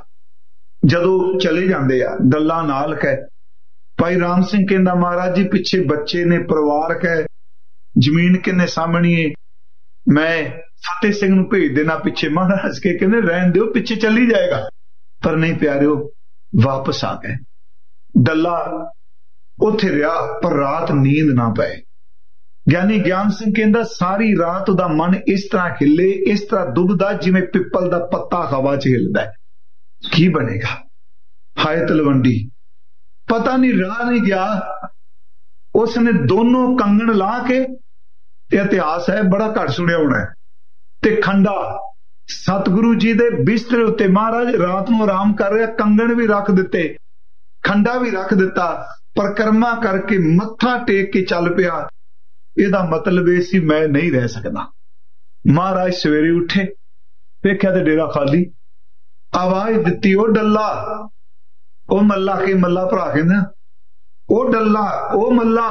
जदों चले जाते आ डल्ला नाल कै, भाई राम सिंह कहंदा महाराज जी पिछे बच्चे ने परिवार कै, जमीन किन्ने सामणी है, मैं फतेह सिंह नूं भेज देना पिछे। महाराज के कहने रहन दिओ पिछे चली जाएगा। पर नहीं प्यारिओ वापस आ गए। डल्ला उत्थे रहा पर रात नींद ना पाए। ज्ञानी ज्ञान सिंह कहंदा सारी रात उहदा मन इस तरह हिले, इस तरह दुबदा जिवें पिपल दा पत्ता हवा च हिलदा है। की बनेगा? हाय तलवंडी पता नहीं राह नहीं गया। उसने दोनों कंगन ला के, इतिहास है बड़ा घट सुनिया होना है, ते खंडा सतगुरु जी दे बिस्तरे उत्ते महाराज रात नूं आराम कर रहा, कंगन भी रख दिते, खंडा भी रख दिता, परिक्रमा करके मत्था टेक के चल पिया। इहदा मतलब ये सी मैं नहीं रह सकदा। महाराज सवेरे उठे, वेख्या ते डेरा खाली। आवाज दिती ओ डल्ला, ओ मल्ला के मल्ला भरा कहंदा ओ डल्ला ओ मल्ला।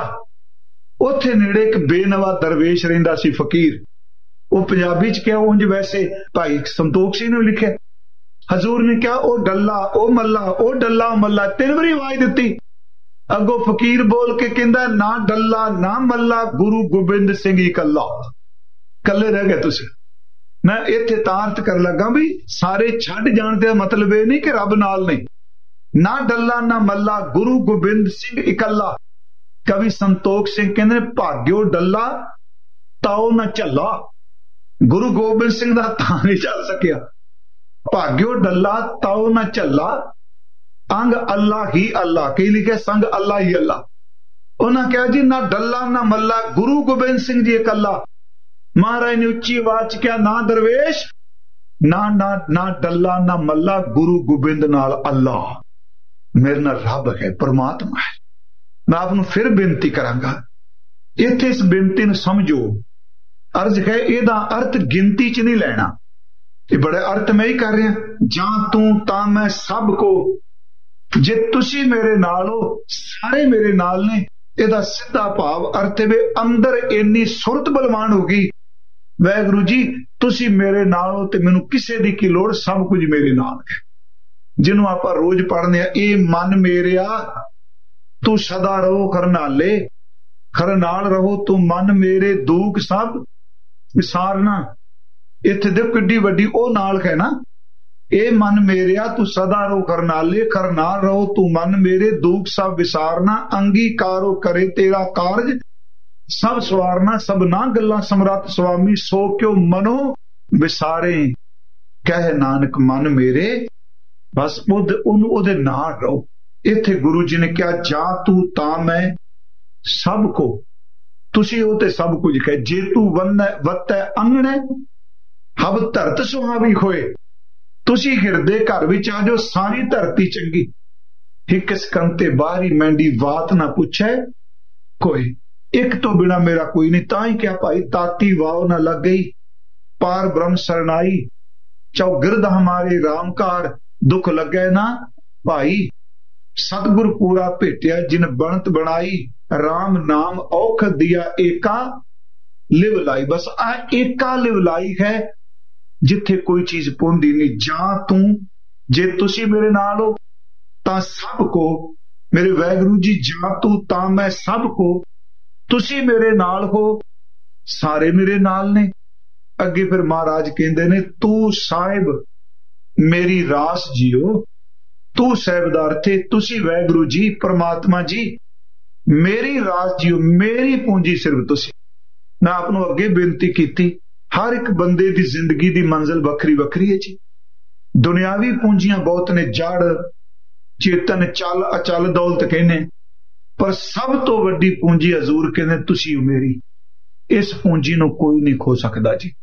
उत्थे नेड़े एक बेनवा दरवेश रहिंदा सी फकीर। वो पंजाबी च क्या उंज वैसे भाई संतोख सिंह ने लिखिया। हजूर ने क्या ओ डल्ला ओ मल्ला ओ डल्ला मल्ला तीन बारी आवाज दिती। अगो फकीर बोल के कहंदा ना डल्ला ना मल्ला गुरु गोबिंद सिंह ही कल्ला। कल्ले रह गए तुसी। मैं इत्थे तारत कर लगा भी सारे छड्ड जाण दा मतलब ये नहीं कि रब नाल नहीं। ना डल्ला ना मल्ला गुरु गोबिंद सिंह इकल्ला। कवि संतोख सिंह कहंदे भाग्यो डल्ला ताओ ना झल्ला। गुरु गोबिंद सिंह दा तां नहीं चल सकिया। भाग्यो डल्ला ताओ ना झल्ला, अंग अल्लाह ही अल्लाह। कई लिखे संग अल्लाह ही अल्लाह। उन्हें कहा जी ना डल्ला ना मल्ला गुरु गोबिंद सिंह जी इकल्ला। महाराज ने उच्ची आवाज क्या ना दरवेश ना ना ना डल्ला ना मल्ला गुरु गोबिंद नाल अल्लाह। मेरे नाल रब है, परमात्मा है। मैं आपनूं फिर बेनती करांगा, इत्थे इस बेनती नूं समझो। अर्ज है इहदा अर्थ गिनती च नहीं लेना। ये बड़े अर्थ मैं ही कर रहा। जां तू तां मैं सब को, जे तुसी मेरे नाल हो सारे मेरे नाल ने। इहदा सीधा भाव अर्थ वे अंदर इन्नी सुरत बलवान होगी, वाहिगुरू जी तुसी मेरे नाल हो ते मैनूं किसे दी की लोड़, सब कुछ मेरे नाल है। जिन्हों आप रोज पढ़ने ए मन मेरिया तू सदा रहो खरनाले, खरनाल रहो तू मन मेरे दुख सब विसारना। इत्थे देखो किड्डी वड्डी ओ नाल है ना। ए मन मेरिया तू सदा रहो खरनाले, खरनाल रहो तू मन मेरे दुख सब विसारना। अंगीकारो करे तेरा कारज सब सवारना। सब ना गल्लां समरथ स्वामी सो क्यों मनो विसारे। कह नानक मन मेरे बस उद उहदे नाल रहो। इत्थे गुरु जी ने क्या जा तू तां मैं सब को, तुसी हो ते सब कुछ कह। जे तू वन्नै वत्तै अंगणे हब धरत सुहावी होए। तुसी हिरदे घर विच आ जाओ सारी धरती चंगी। हिक सकंते बाहरी मैंडी बात ना पूछे कोई। एक तो बिना मेरा कोई नहीं। तां ही क्या भाई ताती वाव ना लग गई, पार ब्रह्म सरनाई। चौगिरद हमारे रामकार दुख लगे ना भाई। सतगुर पूरा भेटिया जिन बनत बनाई। राम नाम औख दिया एका लिव लाई। बस आ एका लिव लाई है जिथे कोई चीज पहुंदी नहीं। जा तू जे तुसी मेरे नाल हो तां सब को, मेरे वाहिगुरू जी जा तू तां मैं सब को, तुसी मेरे नाल हो सारे मेरे नाल ने। अगे फिर महाराज कहंदे ने तू साहिब मेरी रास जियो। तू साहिबदार थे तुसी वाहिगुरू जी परमात्मा जी मेरी रास जियो, मेरी पूंजी सिर्फ तुसी। मैं आपनों अगे बेनती कीती हर एक बंदे की जिंदगी की मंजिल वक्री वक्री है जी। दुनियावी पूंजियां बहुत ने, जड़ चेतन चल अचल दौलत कहने, पर सब तो वड्डी पूंजी हजूर कहने तुसी हो मेरी। इस पूंजी नूं कोई नहीं खो सकता जी।